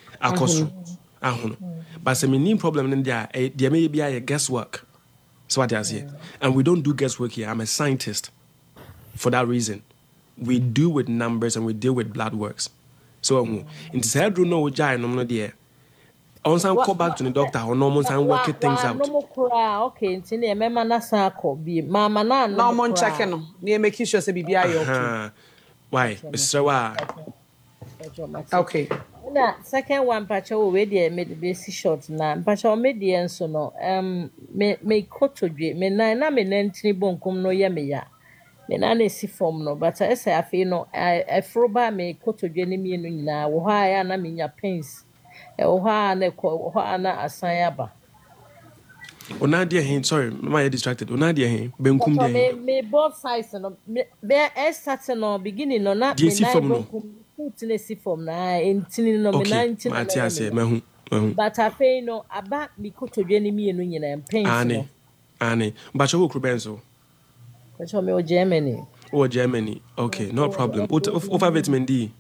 Speaker 1: But some main problem in there eh, there may be a guesswork. So what I say. And we don't do guesswork here. I'm a scientist for that reason. We deal with numbers and we deal with blood works. So um, in this head no jai no there. On some call back to the doctor or normal and work things out.
Speaker 7: No cry, okay. Nti na mema na sa ko bi. Mama na no.
Speaker 2: No mon check no. Ne make sure say bibia you okay.
Speaker 1: Uh-huh. Why? Mister Wa.
Speaker 2: Okay.
Speaker 7: Na second one pacha we we dey me be si short na pacha me dey enso no um me me kotodwe me na na me nantini bonkum no ye me ya. Me na na si form no but I say afi no I froba me kotodwe ne me no nyina wo ha ya na me nya pains. E wo ha na ko ho na asan aba.
Speaker 1: Onadia hin sorry, my distracted. Onadia hin benkum
Speaker 7: Me
Speaker 1: dey.
Speaker 7: me both sides no me be start no beginning no na
Speaker 1: Dey
Speaker 7: me
Speaker 1: si
Speaker 7: na
Speaker 1: form no?
Speaker 7: bonkum put na si form na entini no me na
Speaker 1: Okay,
Speaker 7: entini
Speaker 1: my tia say mahu. Mahu.
Speaker 7: but afi no aba me kotodwe ne me no nyina pains no.
Speaker 1: Ane. Ane. But you could benzo.
Speaker 7: Pacha me o Germany.
Speaker 1: Oh, Germany. Okay, no problem. Over vitamin D.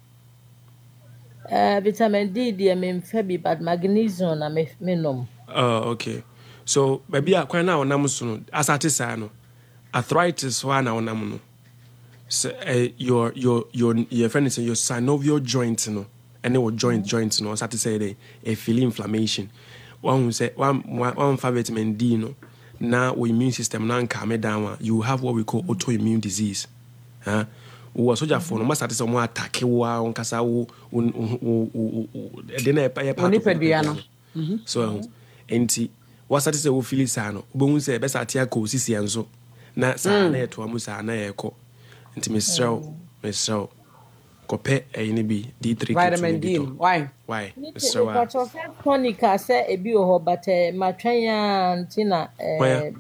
Speaker 7: Uh, vitamin D, dear, me mfebi, but magnesium na me me nom.
Speaker 1: Oh, okay. So, baby, I quite now on Amazon. As I say, no, arthritis one on Amazon. So, uh, your your your your friend is your synovial joint, no, and your joint joints, no. As I say, they a feel inflammation. One who say one one one for vitamin D, no. Now, our immune system now calm down. You have what we call autoimmune disease. Huh? Wo so jafo no must say mo attack wa on kasa wo de na e pa so enti what say wo feel sa no bo hu say be sa tia ko sisi enso na sa na eto amu sa na ye ko enti mesrew mesrew ko pe e ni bi D three
Speaker 2: vitamin D why
Speaker 1: why mesrew wa
Speaker 7: Pacha tonica say e bi o but matwen ya ntina eh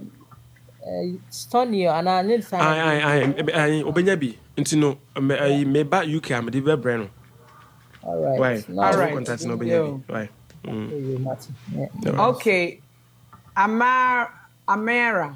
Speaker 7: stonio ana ne sa
Speaker 1: ai ai ai obenya bi enti no me me ba U K am de be bre no
Speaker 7: all right
Speaker 1: why
Speaker 7: no,
Speaker 2: all right
Speaker 1: contact no obenya bi why
Speaker 7: mm.
Speaker 2: Okay. Amar Amara.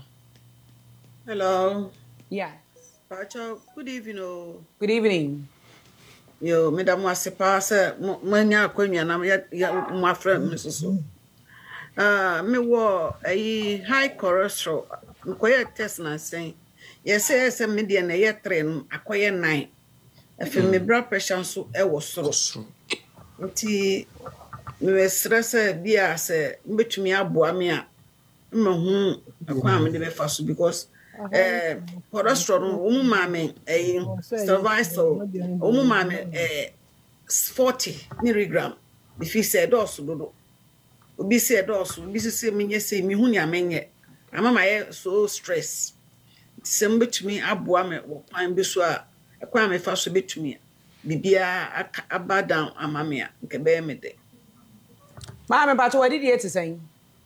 Speaker 10: Hello.
Speaker 2: Yes.
Speaker 10: Pacho, good evening. Oh.
Speaker 2: Good evening.
Speaker 10: Yo, madam was a passer, mania quenya, ya my friend, Missus So. Ah, me war a high cholesterol. Quiet test na saying, yes, yes, a median a year train, a quiet nine. I feel me blood pressure so I was so. Tea, me stress be as a bit me a boamia. Mahum, a quam in the fast because. Eh, cholesterol, um, mammy, a survival, um, mammy, eh, forty milligram. If he said also, do be said also, this is me, yes, say me, hunya menge. I'm my so stress. Some bit me, a boame, or pine biswa, a quam fast bit to me. Bibia, a bad down, a mamma, can bear me day.
Speaker 2: Mamma, but what did you say?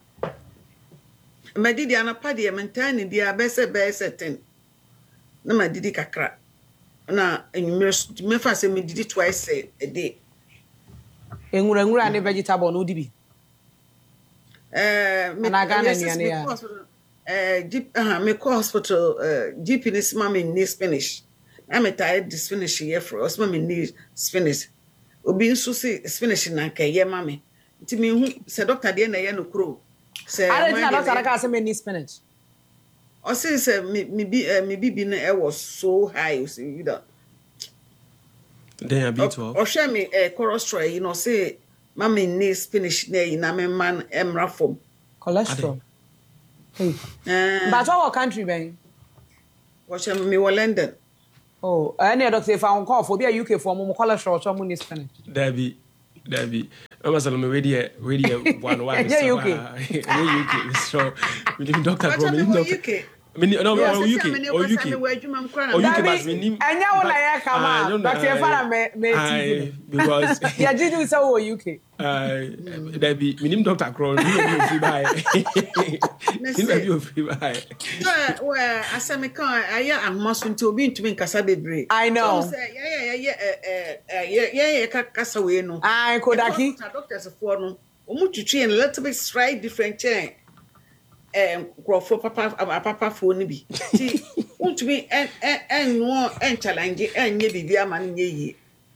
Speaker 10: My didi anapadi ya mentani dia bese bese ten. Na my didi kakra. Na enyumere me fa se me didi twice a day.
Speaker 2: Enwura enwura ne vegetable no dibi.
Speaker 10: Eh me
Speaker 2: na Ghana ni ya.
Speaker 10: Eh G ah me call hospital eh G P ni sima me ni Spanish. Na me tired this finish here for us me ni Spanish. Obi nso se Spanish na ka ye ma me. Nti me hu se doctor de na ye no kro.
Speaker 2: I don't know that I can't say spinach.
Speaker 10: I say say me me be me be be I was so high you see you that.
Speaker 1: Then a bit of.
Speaker 10: Or share me a cholesterol you know say Mama ni spinach na na me man emra fom.
Speaker 2: Cholesterol. Hey.
Speaker 10: Eh.
Speaker 2: But what country ben?
Speaker 10: Watch me wo London.
Speaker 2: Oh, any doctor if I call for be a U K for mo cholesterol so mo ni spinach.
Speaker 1: Dabi, Dabi. I'm a salome ready, ready one one.
Speaker 2: Yeah, U K.
Speaker 1: Yeah, U K. So we need doctor.
Speaker 10: Watch me wo U K.
Speaker 1: Me no me
Speaker 10: Yes,
Speaker 1: U K.
Speaker 10: yes,
Speaker 1: Or U K.
Speaker 10: me wo adwuma nkra
Speaker 1: Or
Speaker 10: na.
Speaker 1: U K but me nim.
Speaker 2: Anya wo na ya kama. Doctor Fara me me T V.
Speaker 1: Because
Speaker 2: yeah, did you say wo U K?
Speaker 1: Uh, Dabi, me nim doctor Crow. Me be free buy. Me be free buy.
Speaker 10: Well, well, asame kan aya ahmaso nti obi ntumi nkasa bebre.
Speaker 2: I know.
Speaker 10: So say yeah yeah yeah eh eh yeah yeah yeah kasa we no.
Speaker 2: Ai Kodaki.
Speaker 10: Doctors for no. Omu twitwi a little bit slight different chain. Um, growth papa papa phone bi. Ti untumi en en en no en challenge enye bibia ma nye yi.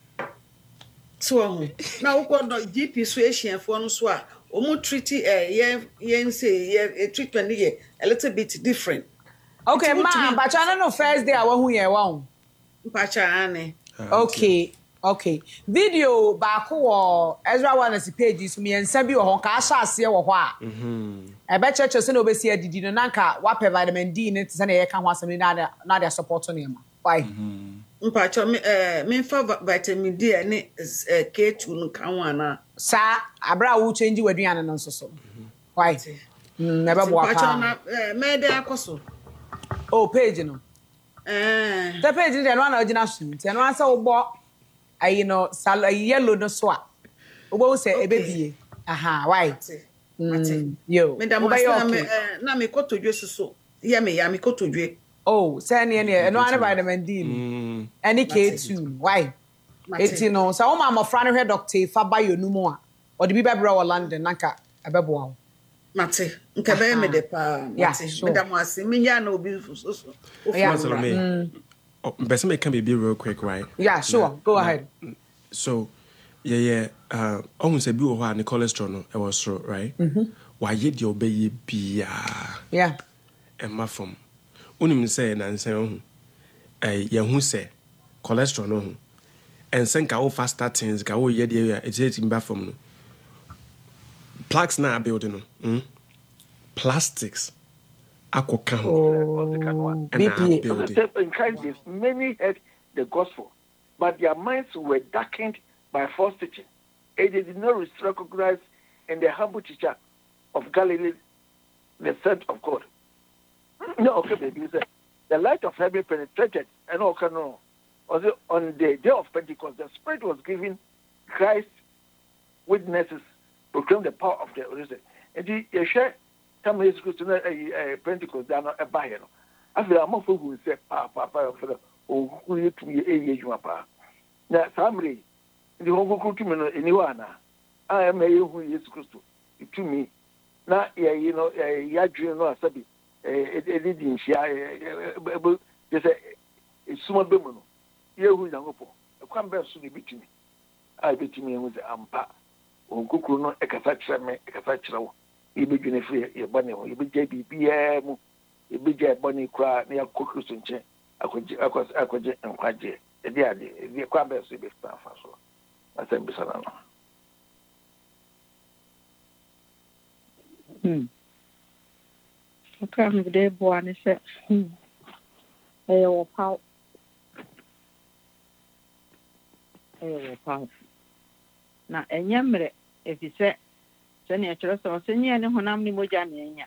Speaker 10: So ho. Na wo ko G P so ehia fo no so a omu treat eh ye ye say ye treatment ye a little bit different.
Speaker 2: Okay, ma, but I don't know first day I want who ye want.
Speaker 10: Mpacha ane.
Speaker 2: Okay. Okay. Video ba ko wo Ezra one as page so me ensa bi wo ho ka sha ase wo ho a. Mhm. E be cheche se na obesi adidi no nanka wa pe vitamin D ne tse na ye ka ho asem na na dia support no ma. Why? Mhm.
Speaker 10: Mpacha me eh me fa vitamin D ne K two no ka ho ana.
Speaker 2: Sa abra wo change waduane no nso so. Why? Mm, never bo aka.
Speaker 10: Mpacha na eh me dey akoso.
Speaker 2: Oh, page no.
Speaker 10: Eh.
Speaker 2: The page dey no na original shoot. Dey no answer wo bo ayi no sal yellow no so a obo say ebebie aha why
Speaker 10: mate
Speaker 2: yo
Speaker 10: me da mo na me kotodwe soso ye me ya me kotodwe
Speaker 2: oh say ne ne no an vitamin D any K two why eti no say o ma mofra no hwe doctor fa ba yo numu a o de bi bebra wo London nanka ebebo a
Speaker 10: mate nka be me de pa mate me da mo ase me nya na obi soso o
Speaker 1: fa me Oh, best make can be real quick, right?
Speaker 2: Yeah, sure. Now, go ahead.
Speaker 1: Now, so, yeah, yeah. Uh, almost a bit of the cholesterol, no, it was true, right? Mm-hmm. Why you do obey be
Speaker 2: yeah.
Speaker 1: And my form. Only say and say, oh, eh, yeah, who say cholesterol, no, and send our faster things, go yeah, yeah, it's in back from no. Plaques now building, no, plastics.
Speaker 2: Oh,
Speaker 11: B P. In Christ, many heard the gospel, but their minds were darkened by false teaching. And they did not recognize in the humble teacher of Galilee the Son of God. No, okay, baby. The light of heaven penetrated, and okay, no. On the day of Pentecost, the Spirit was given Christ witnesses proclaim the power of the risen. And he shared. Come here, to a Pentecost down a buyer. I feel I'm also who said, Papa, for oh, who you to me a year, you are. Now, family, the whole country, anyone. I am a who is close to me. Now, you know, a dream or sabi, a leading share, there's a small woman. You who is young, a quamber soon be to me. I bet me with the ampa, or cuckoo, no, a catachment, a catachment. Ibe june free ye bone ho ibe je bibia mu ibe je bone kra na yakokruso nche akoje akoje nkwaje e dia ade e dia kwa be so ibe sta fa so asem bi sana no
Speaker 12: hmm okay me de bo ani se hmm e wo pau e wo pau na enyamre efise sani a kyerɛ sɛ ɔsɛ nyɛ ne honam ne mogya ne anya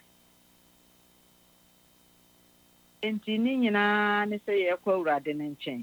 Speaker 12: enti ne nyinaa ne sɛ yɛkɔ awurade ne nkyɛn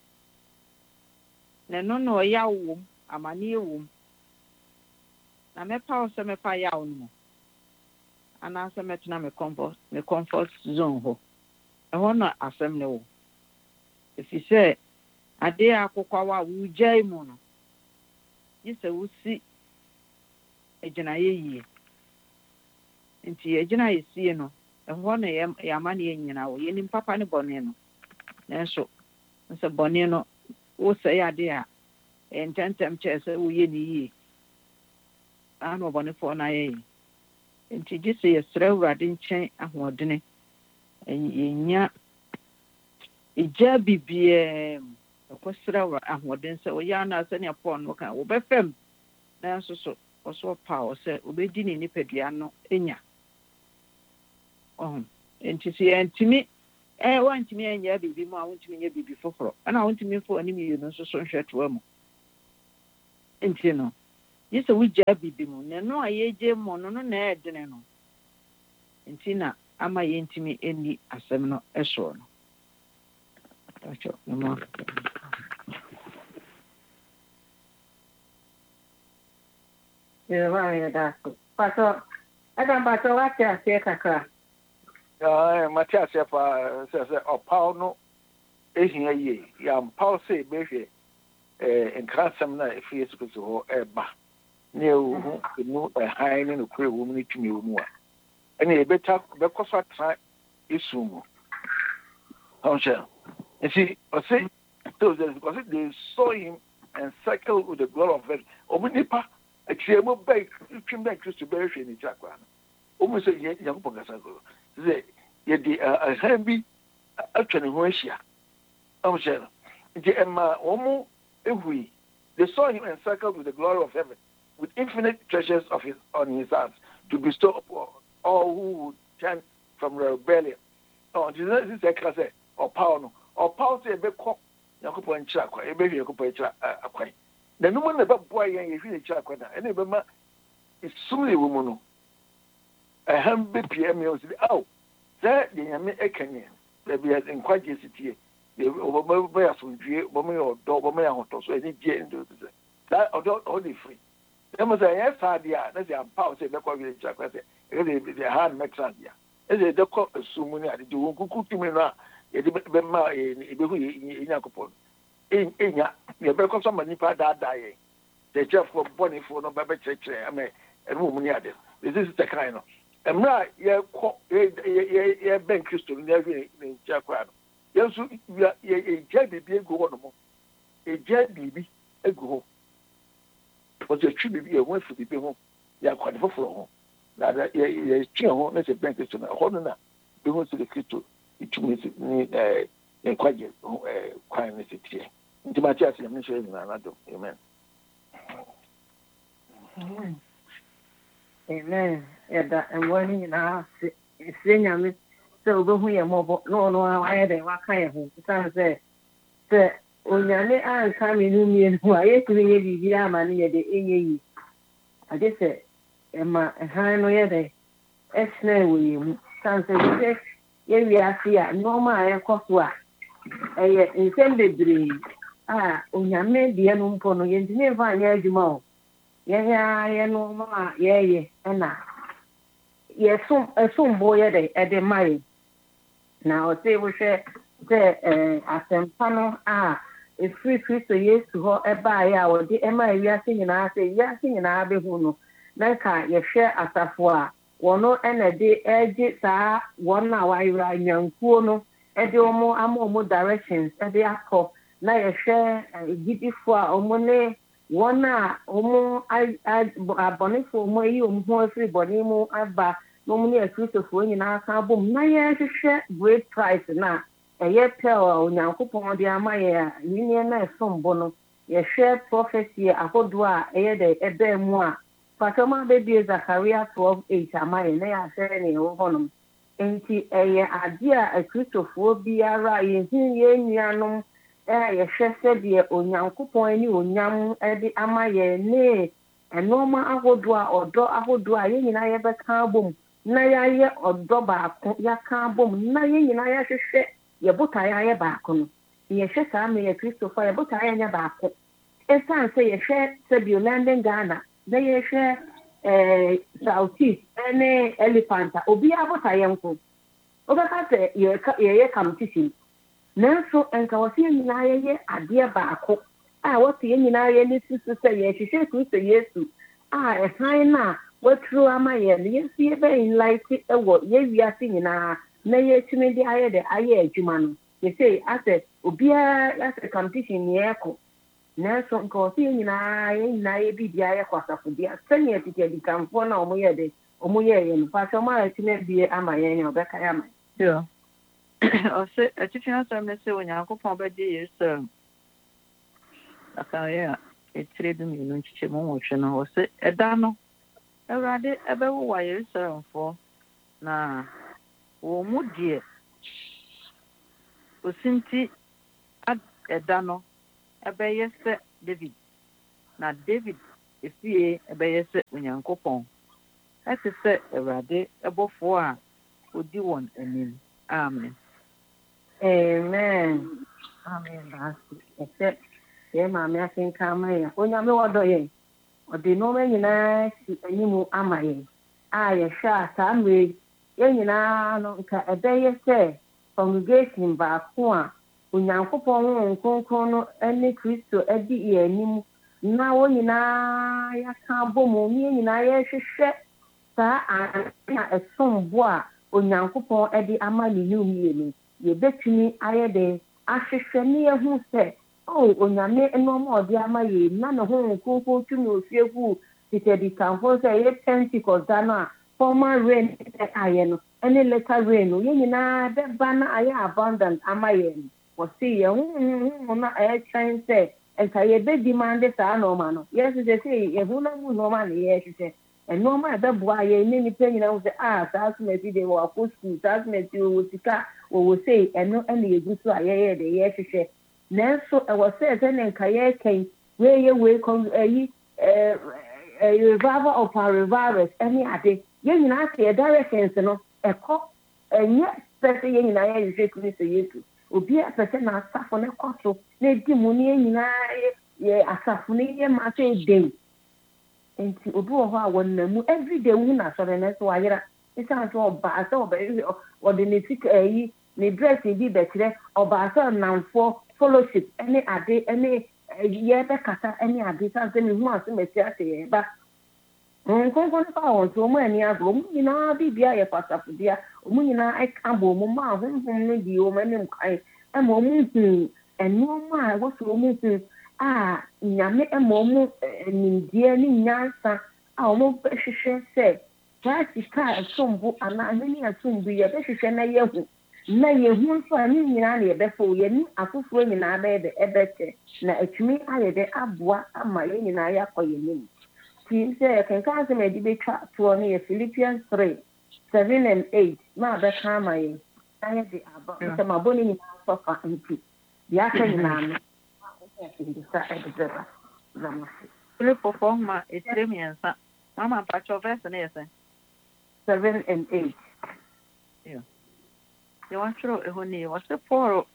Speaker 12: na no na ɔyaw wom amanneɛ wom na mɛpa wo sɛ mɛpa yaw no mu anaasɛ mɛtena me comfort me comfort zone hɔ ɛhɔ na asɛm ne wo ɛfiri sɛ adeɛ akokwawa a wogyae mu no gye sɛ wosi ejina yeye nti ejina yesie no ehwo na yama na yenyina wo yenim papa ne bone no nanso nse bone no wo se ya de a ententem che se wo ye ni yi ano bone fo na ye nti gise yesre urade nchen ahodene yenya ija bibie ko sra ahode nse wo ya na se ne pon no kan wo befem nanso so ɔso ɔpa ɔsɛ obɛdi ne nipadua no enya ɔho nti sɛ yɛntumi eh wantumi anya biribi mu a wontumi nya biribi foforɔ ɛna wontumi mfo anim yie no nso so nhwɛ toa mu nti no yɛ sɛ wogya biribi mu na no a yɛgye mu no no na ɛdene no nti na ama yɛntumi ɛni asɛm no ɛsoɔ no Pacho, no
Speaker 13: Yeah, right, that's good. Pacho, I don't pacho what you say kakra.
Speaker 11: Ah, Matias fa says ɔpaw no ehia yie. Ya mpaw sɛ behwe eh nkrasɛm na efi Yesu Kristo hɔ ɛba. Ne ewu enu ɛhan ne no kure wo mu ne tumi wo mu a. Ɛna ebeta bɛkɔ so atra esu mu. Ɔnhyɛ. And see, I say, because they saw him encircled with the glory of heaven. Omnipa, a tremor bake, trim back to bury in the chakra. Almost a young Pogasa. Say, yet the a heavy actually Russia. I'm sure. The Emma Omo, if we, they saw him encircled with the glory of heaven, with infinite treasures of his on his hands to bestow upon all who would turn from rebellion. Oh, this is a class or power. Or power say be ko yakopɔ nkyira kwa ebe hwe yakopɔ nkyira akwan na no mo na be boa yɛn yɛ hwe nkyira kwa na ɛna be ma isumle wo mu no ɛham be pie me o si aw sɛ de nyame ekanye da bi as nkwaje sitie de obo be asundue obo me ɔdɔ obo me ahotɔ so ɛni die ndo sɛ da ɔdɔ ɔde free dem sɛ yɛ saade a na sɛ ampa sɛ be kwa hwe nkyira kwa sɛ ɛde de han metran dia ɛde de kɔ asumu ni ade de wo kuku tumi no a yɛde bɛma ɛbɛhu yɛnyakopɔn ɛnya yɛbɛkɔ so ma nnipa daadaa yɛn kyerɛkyerɛfoɔ bɔnefoɔ no bɛbɛkyerɛkyerɛ ama ɛno mu ne ade ɛsɛ sɛ kan no mmerɛ a yɛkɔ yɛbɛn kristo no ne ahwɛ ne nkyia koraa no yɛn nso yɛgya biribi agu hɔ no mo yɛgya biribi agu hɔ ɔsɛ atwi biribi yɛho afi biribi ho yɛakɔde foforɔ ho na yɛtwe ho na sɛ bɛn kristo no ɛhɔ no na bɛhu sɛ kristo itumi ni eh nkwaje eh kwan ne sitie nti Matias yɛm nhyɛ nyina na do amen
Speaker 13: Amen. Yɛda ɛmmoa no nyinaa ase ɛsɛ nyame sɛ wobɛhu yɛ mmɔbɔ na ɔno a wayɛ dɛ waka yɛ ho ɛsiane sɛ sɛ onyame anka me no mmienu a yɛtumi yɛ biribi ama no yɛde ɛnyɛ yi agye sɛ ɛma ɛhan no yɛ dɛ ɛsena wɔ yɛ mu ɛsiane sɛ sɛ yɛwi ase a nneɛma a yɛkɔ so a ɛyɛ nsɛm bebree a onyame deɛ no mpo no yɛntumi mfa anyɛ adwuma o yɛyɛ ayɛ nneɛma a yɛyɛ ɛna yɛsom ɛsombo yɛ dɛ ɛde ma yɛ na ɔsɛ wohwɛ sɛ ɛɛ asɛmpa no a efiri kristo yesu hɔ ɛbaeɛ a wɔde ɛma ewiase nyinaa sɛ ewiase nyinaa bɛhu no na nka yɛhwɛ asafo a wɔno ɛna de ɛgye saa wɔn a wɔayera nyankuo no ɛde wɔn ama wɔn directions ɛde akɔ na yɛhwɛ agyidifoɔ a wɔn ne wɔn a wɔn abɔnefoɔ wɔn ayi wɔn ho afiri bɔne mu aba na wɔn ne akristofoɔ nyinaa ka bom na yɛhwehwɛ great price na ɛyɛ pɛl a onyankopɔn de ama yɛ a yɛn na ɛsom bo no yɛhwɛ prophecy ahodoɔ a ɛyɛ dɛ ɛbɛn mu a Fatoma baby Zachariah twelve eight ama yɛ na yɛahyɛ ne ɛwɔ hɔnom nti ɛyɛ ade a akristofoɔ biara yɛhu yɛn nuanom ɛyɛ yɛhwɛ sɛdeɛ onyankopɔn ne onyam de ama yɛn ne ɛnɔɔma ahodoɔ a ɔdɔ ahodoɔ a yɛn nyinaa yɛbɛka abom na yɛayɛ ɔdɔ baako yɛaka abom na yɛn nyinaa yɛahwehwɛ yɛbotaeɛ ayɛ baako no yɛhwɛ saa ma yɛ kristofoɔ yɛbotaeɛ anyɛ baako ɛsiane sɛ yɛhwɛ sɛdeɛ London Ghana na yɛhwɛ ɛɛ Southeast ɛne elephant a obiara botaeɛ nko wobɛka sɛ yɛyɛ competition nanso nka wɔsɛ yɛn nyinaa yɛyɛ adeɛ baako a wɔsɛ yɛn nyinaa yɛ ne susu sɛ yɛhwehwɛ kristo yesu a ɛhan no a waturo ama yɛn no yɛnso yɛbɛyɛ nlaite wɔ yɛwiase nyinaa na yɛtumi de ayɛ dɛ ayɛ adwuma no yɛsɛ asɛ obiara asɛ competition ne yɛkɔ nanso nka wɔsɛ yɛn nyinaa yɛn nyinaa yɛ biribi ayɛ kɔ asafodea sɛnea tete adikanfoɔ no a ɔmo yɛ dɛ ɔmo yɛɛyɛ no paasɛ ɔmo a yɛtumi abie ama yɛn yɛn ɔbɛka yɛ ama
Speaker 12: yɛn ɔsɛ atifi asɛm ne sɛ onyankopɔn bɛgye yesu akaeɛ a etire du mmienu nkyekye mu nwɔtwe no wɔ sɛ ɛda no Awurade ɛbɛwowɔ Yerusalemfoɔ na wɔn mu deɛ osinti ɛda no ɛbɛyɛ sɛ David na David efie ɛbɛyɛ sɛ Onyankopɔn ɛte sɛ Awurade ɛbɔfoɔ a odi wɔn anim. Amen.
Speaker 13: Amen. Amen. That's it. Yeah, maame akenka ama yɛn. Onyame wɔdɔ yɛn. Ɔde nneɛma nyinaa si anim ama yɛn. A yɛhwɛ a saa mmerɛ yɛn nyinaa no nka ɛbɛyɛ sɛ congregation baako a Onyankopɔn Honhom Kronkron no ne Kristo adi yɛn anim na wɔn nyinaa yɛaka abɔ mu ne yɛn nyinaa yɛhwehwɛ saa ade a ɛsom bo a Onyankopɔn de ama ne nnwom mmienu. Yɛbɛtumi ayɛ den ahwehwɛ ne yɛhu sɛ oh Onyame nneɛma a ɔde ama yɛn na ne Honhom Kronkron tumi ofie gu titadikanfo sɛ ɛyɛ Pentecost da no a former rain ayɛ no ɛne later rain no yɛn nyinaa bɛba na ayɛ abundant ama yɛn. Wɔsi yɛn honhom na ɛyɛ kyɛn sɛ nka yɛbɛdi mande saa nneɛma no yɛsɛ sɛ yɛhu na mu nneɛma na yɛhwehwɛ nneɛma a ɛbɛboa yɛn ne nipa nyinaa ho sɛ ah saa asomati de wɔ akɔ sukuu saa asomati wɔ sika wɔwɔ sei ɛno ɛna yɛgu so a yɛyɛ de yɛhwehwɛ nanso ɛwɔ sɛ sɛ ne nka yɛkɛn wei yɛ wei kɔn ɛyi ɛɛ revival of our revivers ɛne ade yɛn nyinaa sɛ yɛ directions no ɛkɔ ɛnyɛ sɛ sɛ yɛn nyinaa yɛhwehwɛ Kristo Yesu obi apɛ sɛ n'asafo no kɔ so na edi mu ne yɛn nyinaa yɛ asafo no yɛ ma sɛ den nti obi wɔ hɔ a wɔnam mu everyday wu na sɔrɔ na so ayera esan so ɔbaa sɛ ɔbɛ ɔde ne sika ɛyi ne dress bi bɛkyerɛ ɔbaa sɛ ɔnamfoɔ fellowship ɛne ade ɛne yɛ bɛkasa ɛne ade san sɛ mehu asɛm asi ahyɛ yɛn ba nkonkɔn fa wɔn so ɔmo ani agorɔ ɔmo nyinaa biribiara yɛ pasafodea ɔmo nyinaa ɛka bɔ ɔmo ma ahonhom no di ɔmo anim kan ɛma ɔmo hu ɛnneɛma a ɛwɔ so ɔmo hu a nyame ɛma ɔmo nimdeɛ ne nyansa a ɔmo bɛhwehwɛ sɛ saa sika a ɛsombo anaa ahene ɛsombo yɛbɛhwehwɛ na yɛhu na yɛhu nso a ne nyinaa na yɛbɛfo yɛne afoforɔ nyinaa bɛyɛ dɛ ɛbɛkyɛ na atumi ayɛ dɛ aboa ama yɛn nyinaa yɛakɔ yɛn anim ti sɛ yɛkenka asɛm a yɛde bɛtwa toɔ no yɛ Philippians three seven and eight na abɛka ama yɛn na yɛde aba sɛ mabɔ ne nyinaa sɔfa nti deɛ aka nyinaa no ndisa ɛde bɛba zamase
Speaker 12: Filipofoɔ ma etire mmiɛnsa mama mpakyɛw verse no yɛ sɛ
Speaker 13: seven and eight
Speaker 12: yeah. Yɛ watwerɛ ɛhɔ nie wɔsɛ Paul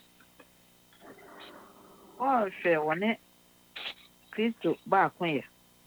Speaker 12: Paul hwɛ wɔne Kristo baako yɛ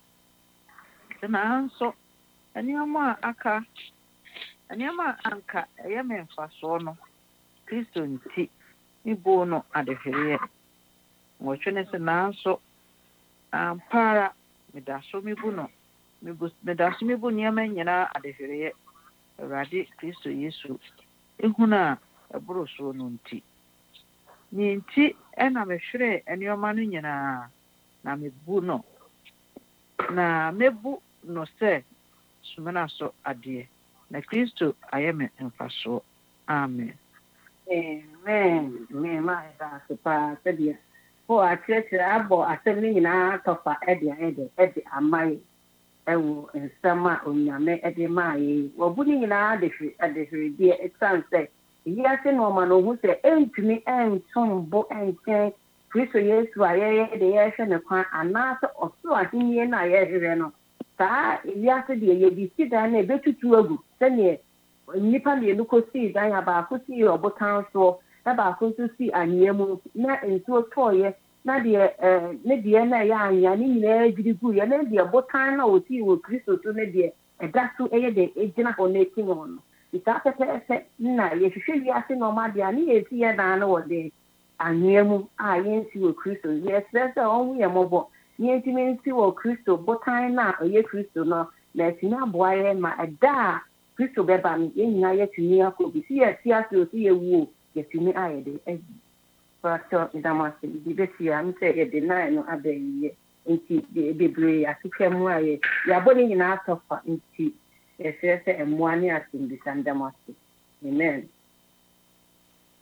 Speaker 12: nanso nneɛma a aka nneɛma a anka ɛyɛ me mfasoɔ no Kristo nti ibo no adehwereɛ wɔtwe ne sɛ nanso ampara meda so mebu no meda so mebu nneɛma nyinaa adehwereɛ Awurade Kristo Yesu ehunu a ɛboro so no nti ne nti ɛna mehwerɛ nneɛma no nyinaa na mebu no na mebu no sɛ sumana so adeɛ na Kristo ayɛ me mfasoɔ. Amen.
Speaker 13: Amen. Me ma da sepa sɛdeɛ ho akyerɛkyerɛ abɔ asɛm no nyinaa tɔfa ɛde ɛde ɛde amae ɛwɔ nsɛm a Onyame ɛde maae wɔbu ne nyinaa de hwɛ ɛde hwɛdeɛ ɛsan sɛ yiase no ɔma no hu sɛ ɛntumi ɛntom bo ɛnkyɛn Kristo Yesu a yɛyɛ de yɛhwɛ ne kwan anaasɛ ɔsoro ahenni no a yɛhwehwɛ no saa yiase deɛ yɛde si dan na ɛbɛtutu agu sɛneɛ nnipa mmienu kɔsii dan a baako sii ɔbotan soɔ na baako nso sii anwea mu na nsuo tɔɔeɛ na deɛ ne deɛ na ɛyɛ anwea ne nyinaa gyiri guiɛ na deɛ botan na ɔsii wɔ Kristo so ne deɛ ɛda so ɛyɛ dɛ ɛgyina hɔ na ɛtim hɔ no saa pɛpɛɛpɛ na yɛhwehwɛ wiase nɔɔma deɛ a ne yɛsi yɛ dan no wɔ de anwea mu a yɛnsi wɔ Kristo yɛsrɛ sɛ ɔho yɛ mmɔbɔ ne yɛntumi nsi wɔ Kristo botan na ɔyɛ Kristo no na atumi aboa yɛn ma ɛda a Kristo bɛba no yɛn nyinaa yɛtumi akɔ bi si yɛsi ase o si yɛwuo yɛtumi ayɛ de adi pàtó ìdámọ̀sí ibi bẹ́ẹ̀ ti à ń tẹ̀ yɛde nan no abɛyɛ nti bebree atwitwa mu a yɛ yɛabɔ ne nyinaa atɔfa nti yɛsrɛ sɛ mmoa ne asɛmbisa ndamase. Amen.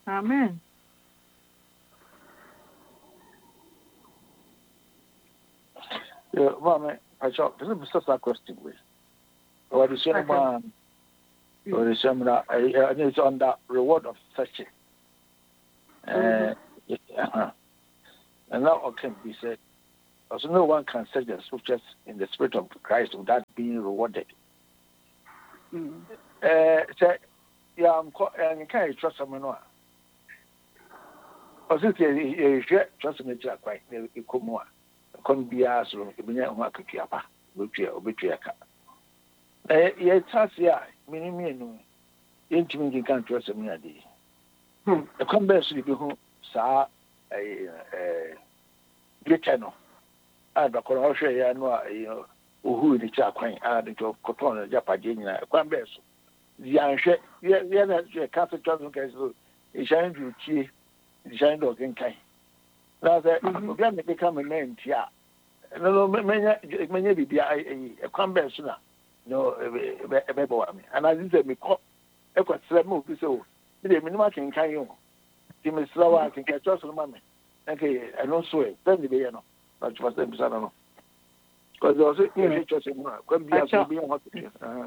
Speaker 12: Amen.
Speaker 11: Yeah, Mama, I shot this is a question with. Or the same one, or the same that it's on the reward of searching. Uh, yeah, and now it can be said, also no one can search the scriptures in the spirit of Christ without being rewarded.
Speaker 12: Mm.
Speaker 11: Uh, so, yeah, I'm and you can't trust someone. Because if you trust me, quite you come more. Come be asked from the Bina Makakiapa, which you obituary. Eh, yes, yeah, meaning me, no, intimately can't trust me a day. The converse will be who saw a good channel. I don't know, you know, who the chaplain added to Cotton, Japagina, a converse. The answer, yeah, yeah, Catholic Johnson case, a shine you cheer, the shine dog in kind. Now that you become a name, yeah. No, many, many be a converse now. No, a baby, and I didn't me call a quite slow move. So, the minimum can carry you. Give me slow, I can catch us on mammy. Okay, I don't swear, then the piano, but was them, I don't know. Because there was a picture in one, could be a be a hot picture.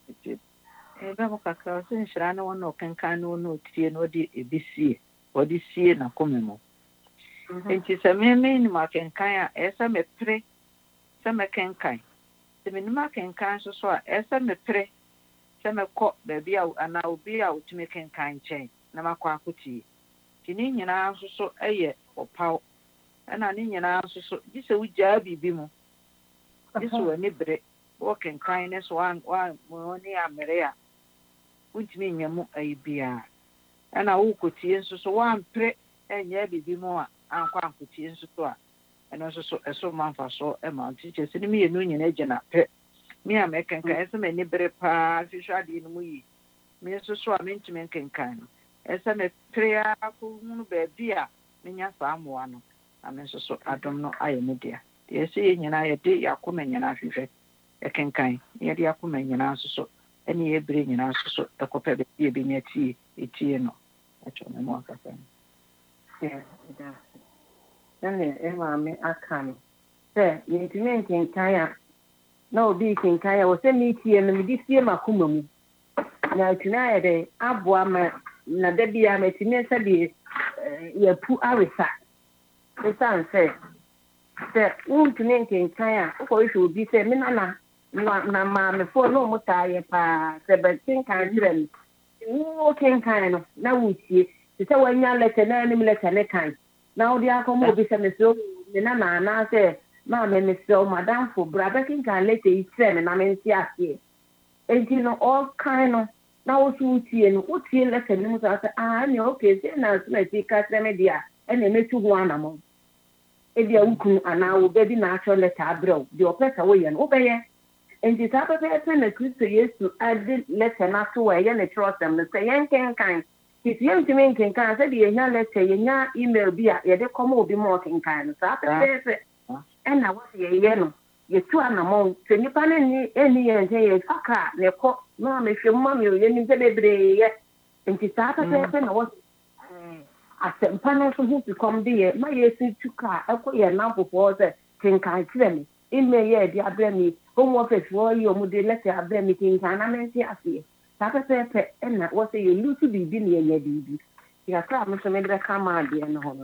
Speaker 12: Ebe kakra so nhyira na wono kenkan no no tie no de ebisi o de sie na komemo enti se me me ni ma kenkan a esa me pre se me kenkan se me ni ma kenkan so so a esa me pre se me kɔ baabi a ana obi a otumi kenkan chen na makɔ akoti ti ni nyina so so eye opaw ana ni nyina so so di se wugya bibi mu di so wani bre wo kenkan ne so wan wan mo ni amere a untimi nyamu aibia ana wo kotie nso so wan pre enya bibi mu a ankwa ankotie nso to a eno nso so eso manfa so e ma teacher sini mi enu nyina gina pe mi a mekenka ese me ni bere pa hwehwa ade no mu yi mi nso so a mentimi kenkan ese me pre a ko hunu ba bia menya sa amoa no ame nso so adom no aye me dia de ese nyina ye de yakoma nyina hwehwe e kenkan ye de yakoma nyina nso so any every in our so a copy of the being a tea, a tea, no. Actually, more than
Speaker 13: yeah, then Emma, I can say, you need to maintain Kaya. No, be King Kaya was a meet here and this year, Makumum. Now, tonight, Abuama, Nadebia, Metinesa, be your poor Arisa. The son said, that won't maintain Kaya, or it should be said, Minana. Na na ma me fo no mutaye pa se betin kan direm wo ken kan no na wutie se se wanya lete na ni lete ne kan na odi akomo bi se me so me na na na se ma me me so madam fo bra betin kan lete ise me na me nti ase enti no all kind no na wo su wutie no wutie lete ni so ase ah ni okay se na so na ti ka se me dia e na me tu ho anamo e dia wukun ana wo be bi na acho lete abro di opesa wo ye no wo be ye. And the type of person that Christo used to add letter not to wear and trust them. The say, can kind. If young to me can kind, said, you know, let's say, you email be a yeah, they come over be more kind. So after say, and I was a yellow. You two animals, so you can any any and say, fuck her, they call, no, if your mommy, you need to be yet. And the type of person I was I said, panel for who to come there. My yes, to car, I put your number for the can kind them. In me, yeah, the abemi. Home office for you, Moody letter, I bear meeting, and I mean, see, Papa said, and that was a you lose to be billion, yeah, baby. You have come to make the come out, dear, no.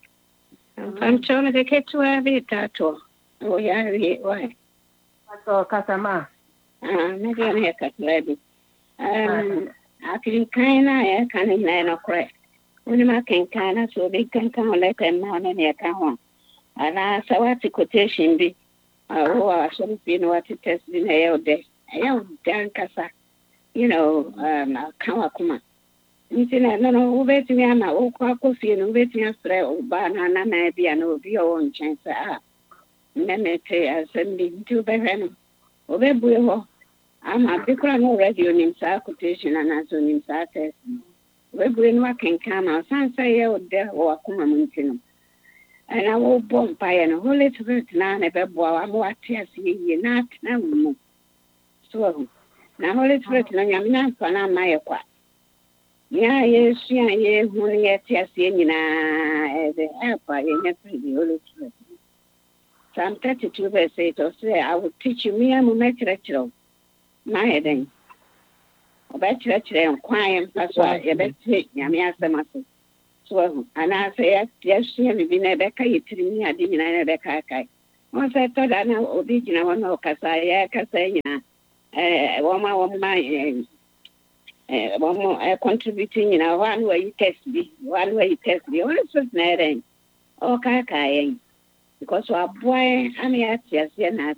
Speaker 14: I'm trying to get to a bit at all. Oh, yeah, why?
Speaker 13: I saw Catama.
Speaker 14: Ah, maybe I'm here, Cat Lady. Um, I can kind of, I can't nine or crack. When I can kind of, so they can come let them on in your town. And I saw what the quotation be. Oh, I should have been what it has been a day. I am Dankasa, you know, um, Kamakuma. You know, no, who bet me, I'm a coffee and waiting a spray or banana, maybe I know your own chance. Ah, Nemete, I send me to Berenum. Obebuho, I'm a big one already on him, quotation and as on him, Saturday. We're working come out, Sansa, or there or Kumamuntinum. And I will bomb by an holy spirit now, never bow. I'm what tears ye not now. So now, holy spirit, I'm not for my qua. Yeah, yes, yeah, yeah, only at tears in the helper in the holy spirit. Psalm thirty-two verse eight or say, I will teach you me and my lecture. My heading. About lecture and quiet, that's why you bet Yamia Samasu. So, and I say, yes, you have been a Becca, you tell me I didn't know Becca. Once I thought I know original one of Casaya, Casaya, a woman of my one more contributing in a one way you test me, one way you test me, all is not. Oh, Kaka, because our boy, I mean, yes, yes, yes,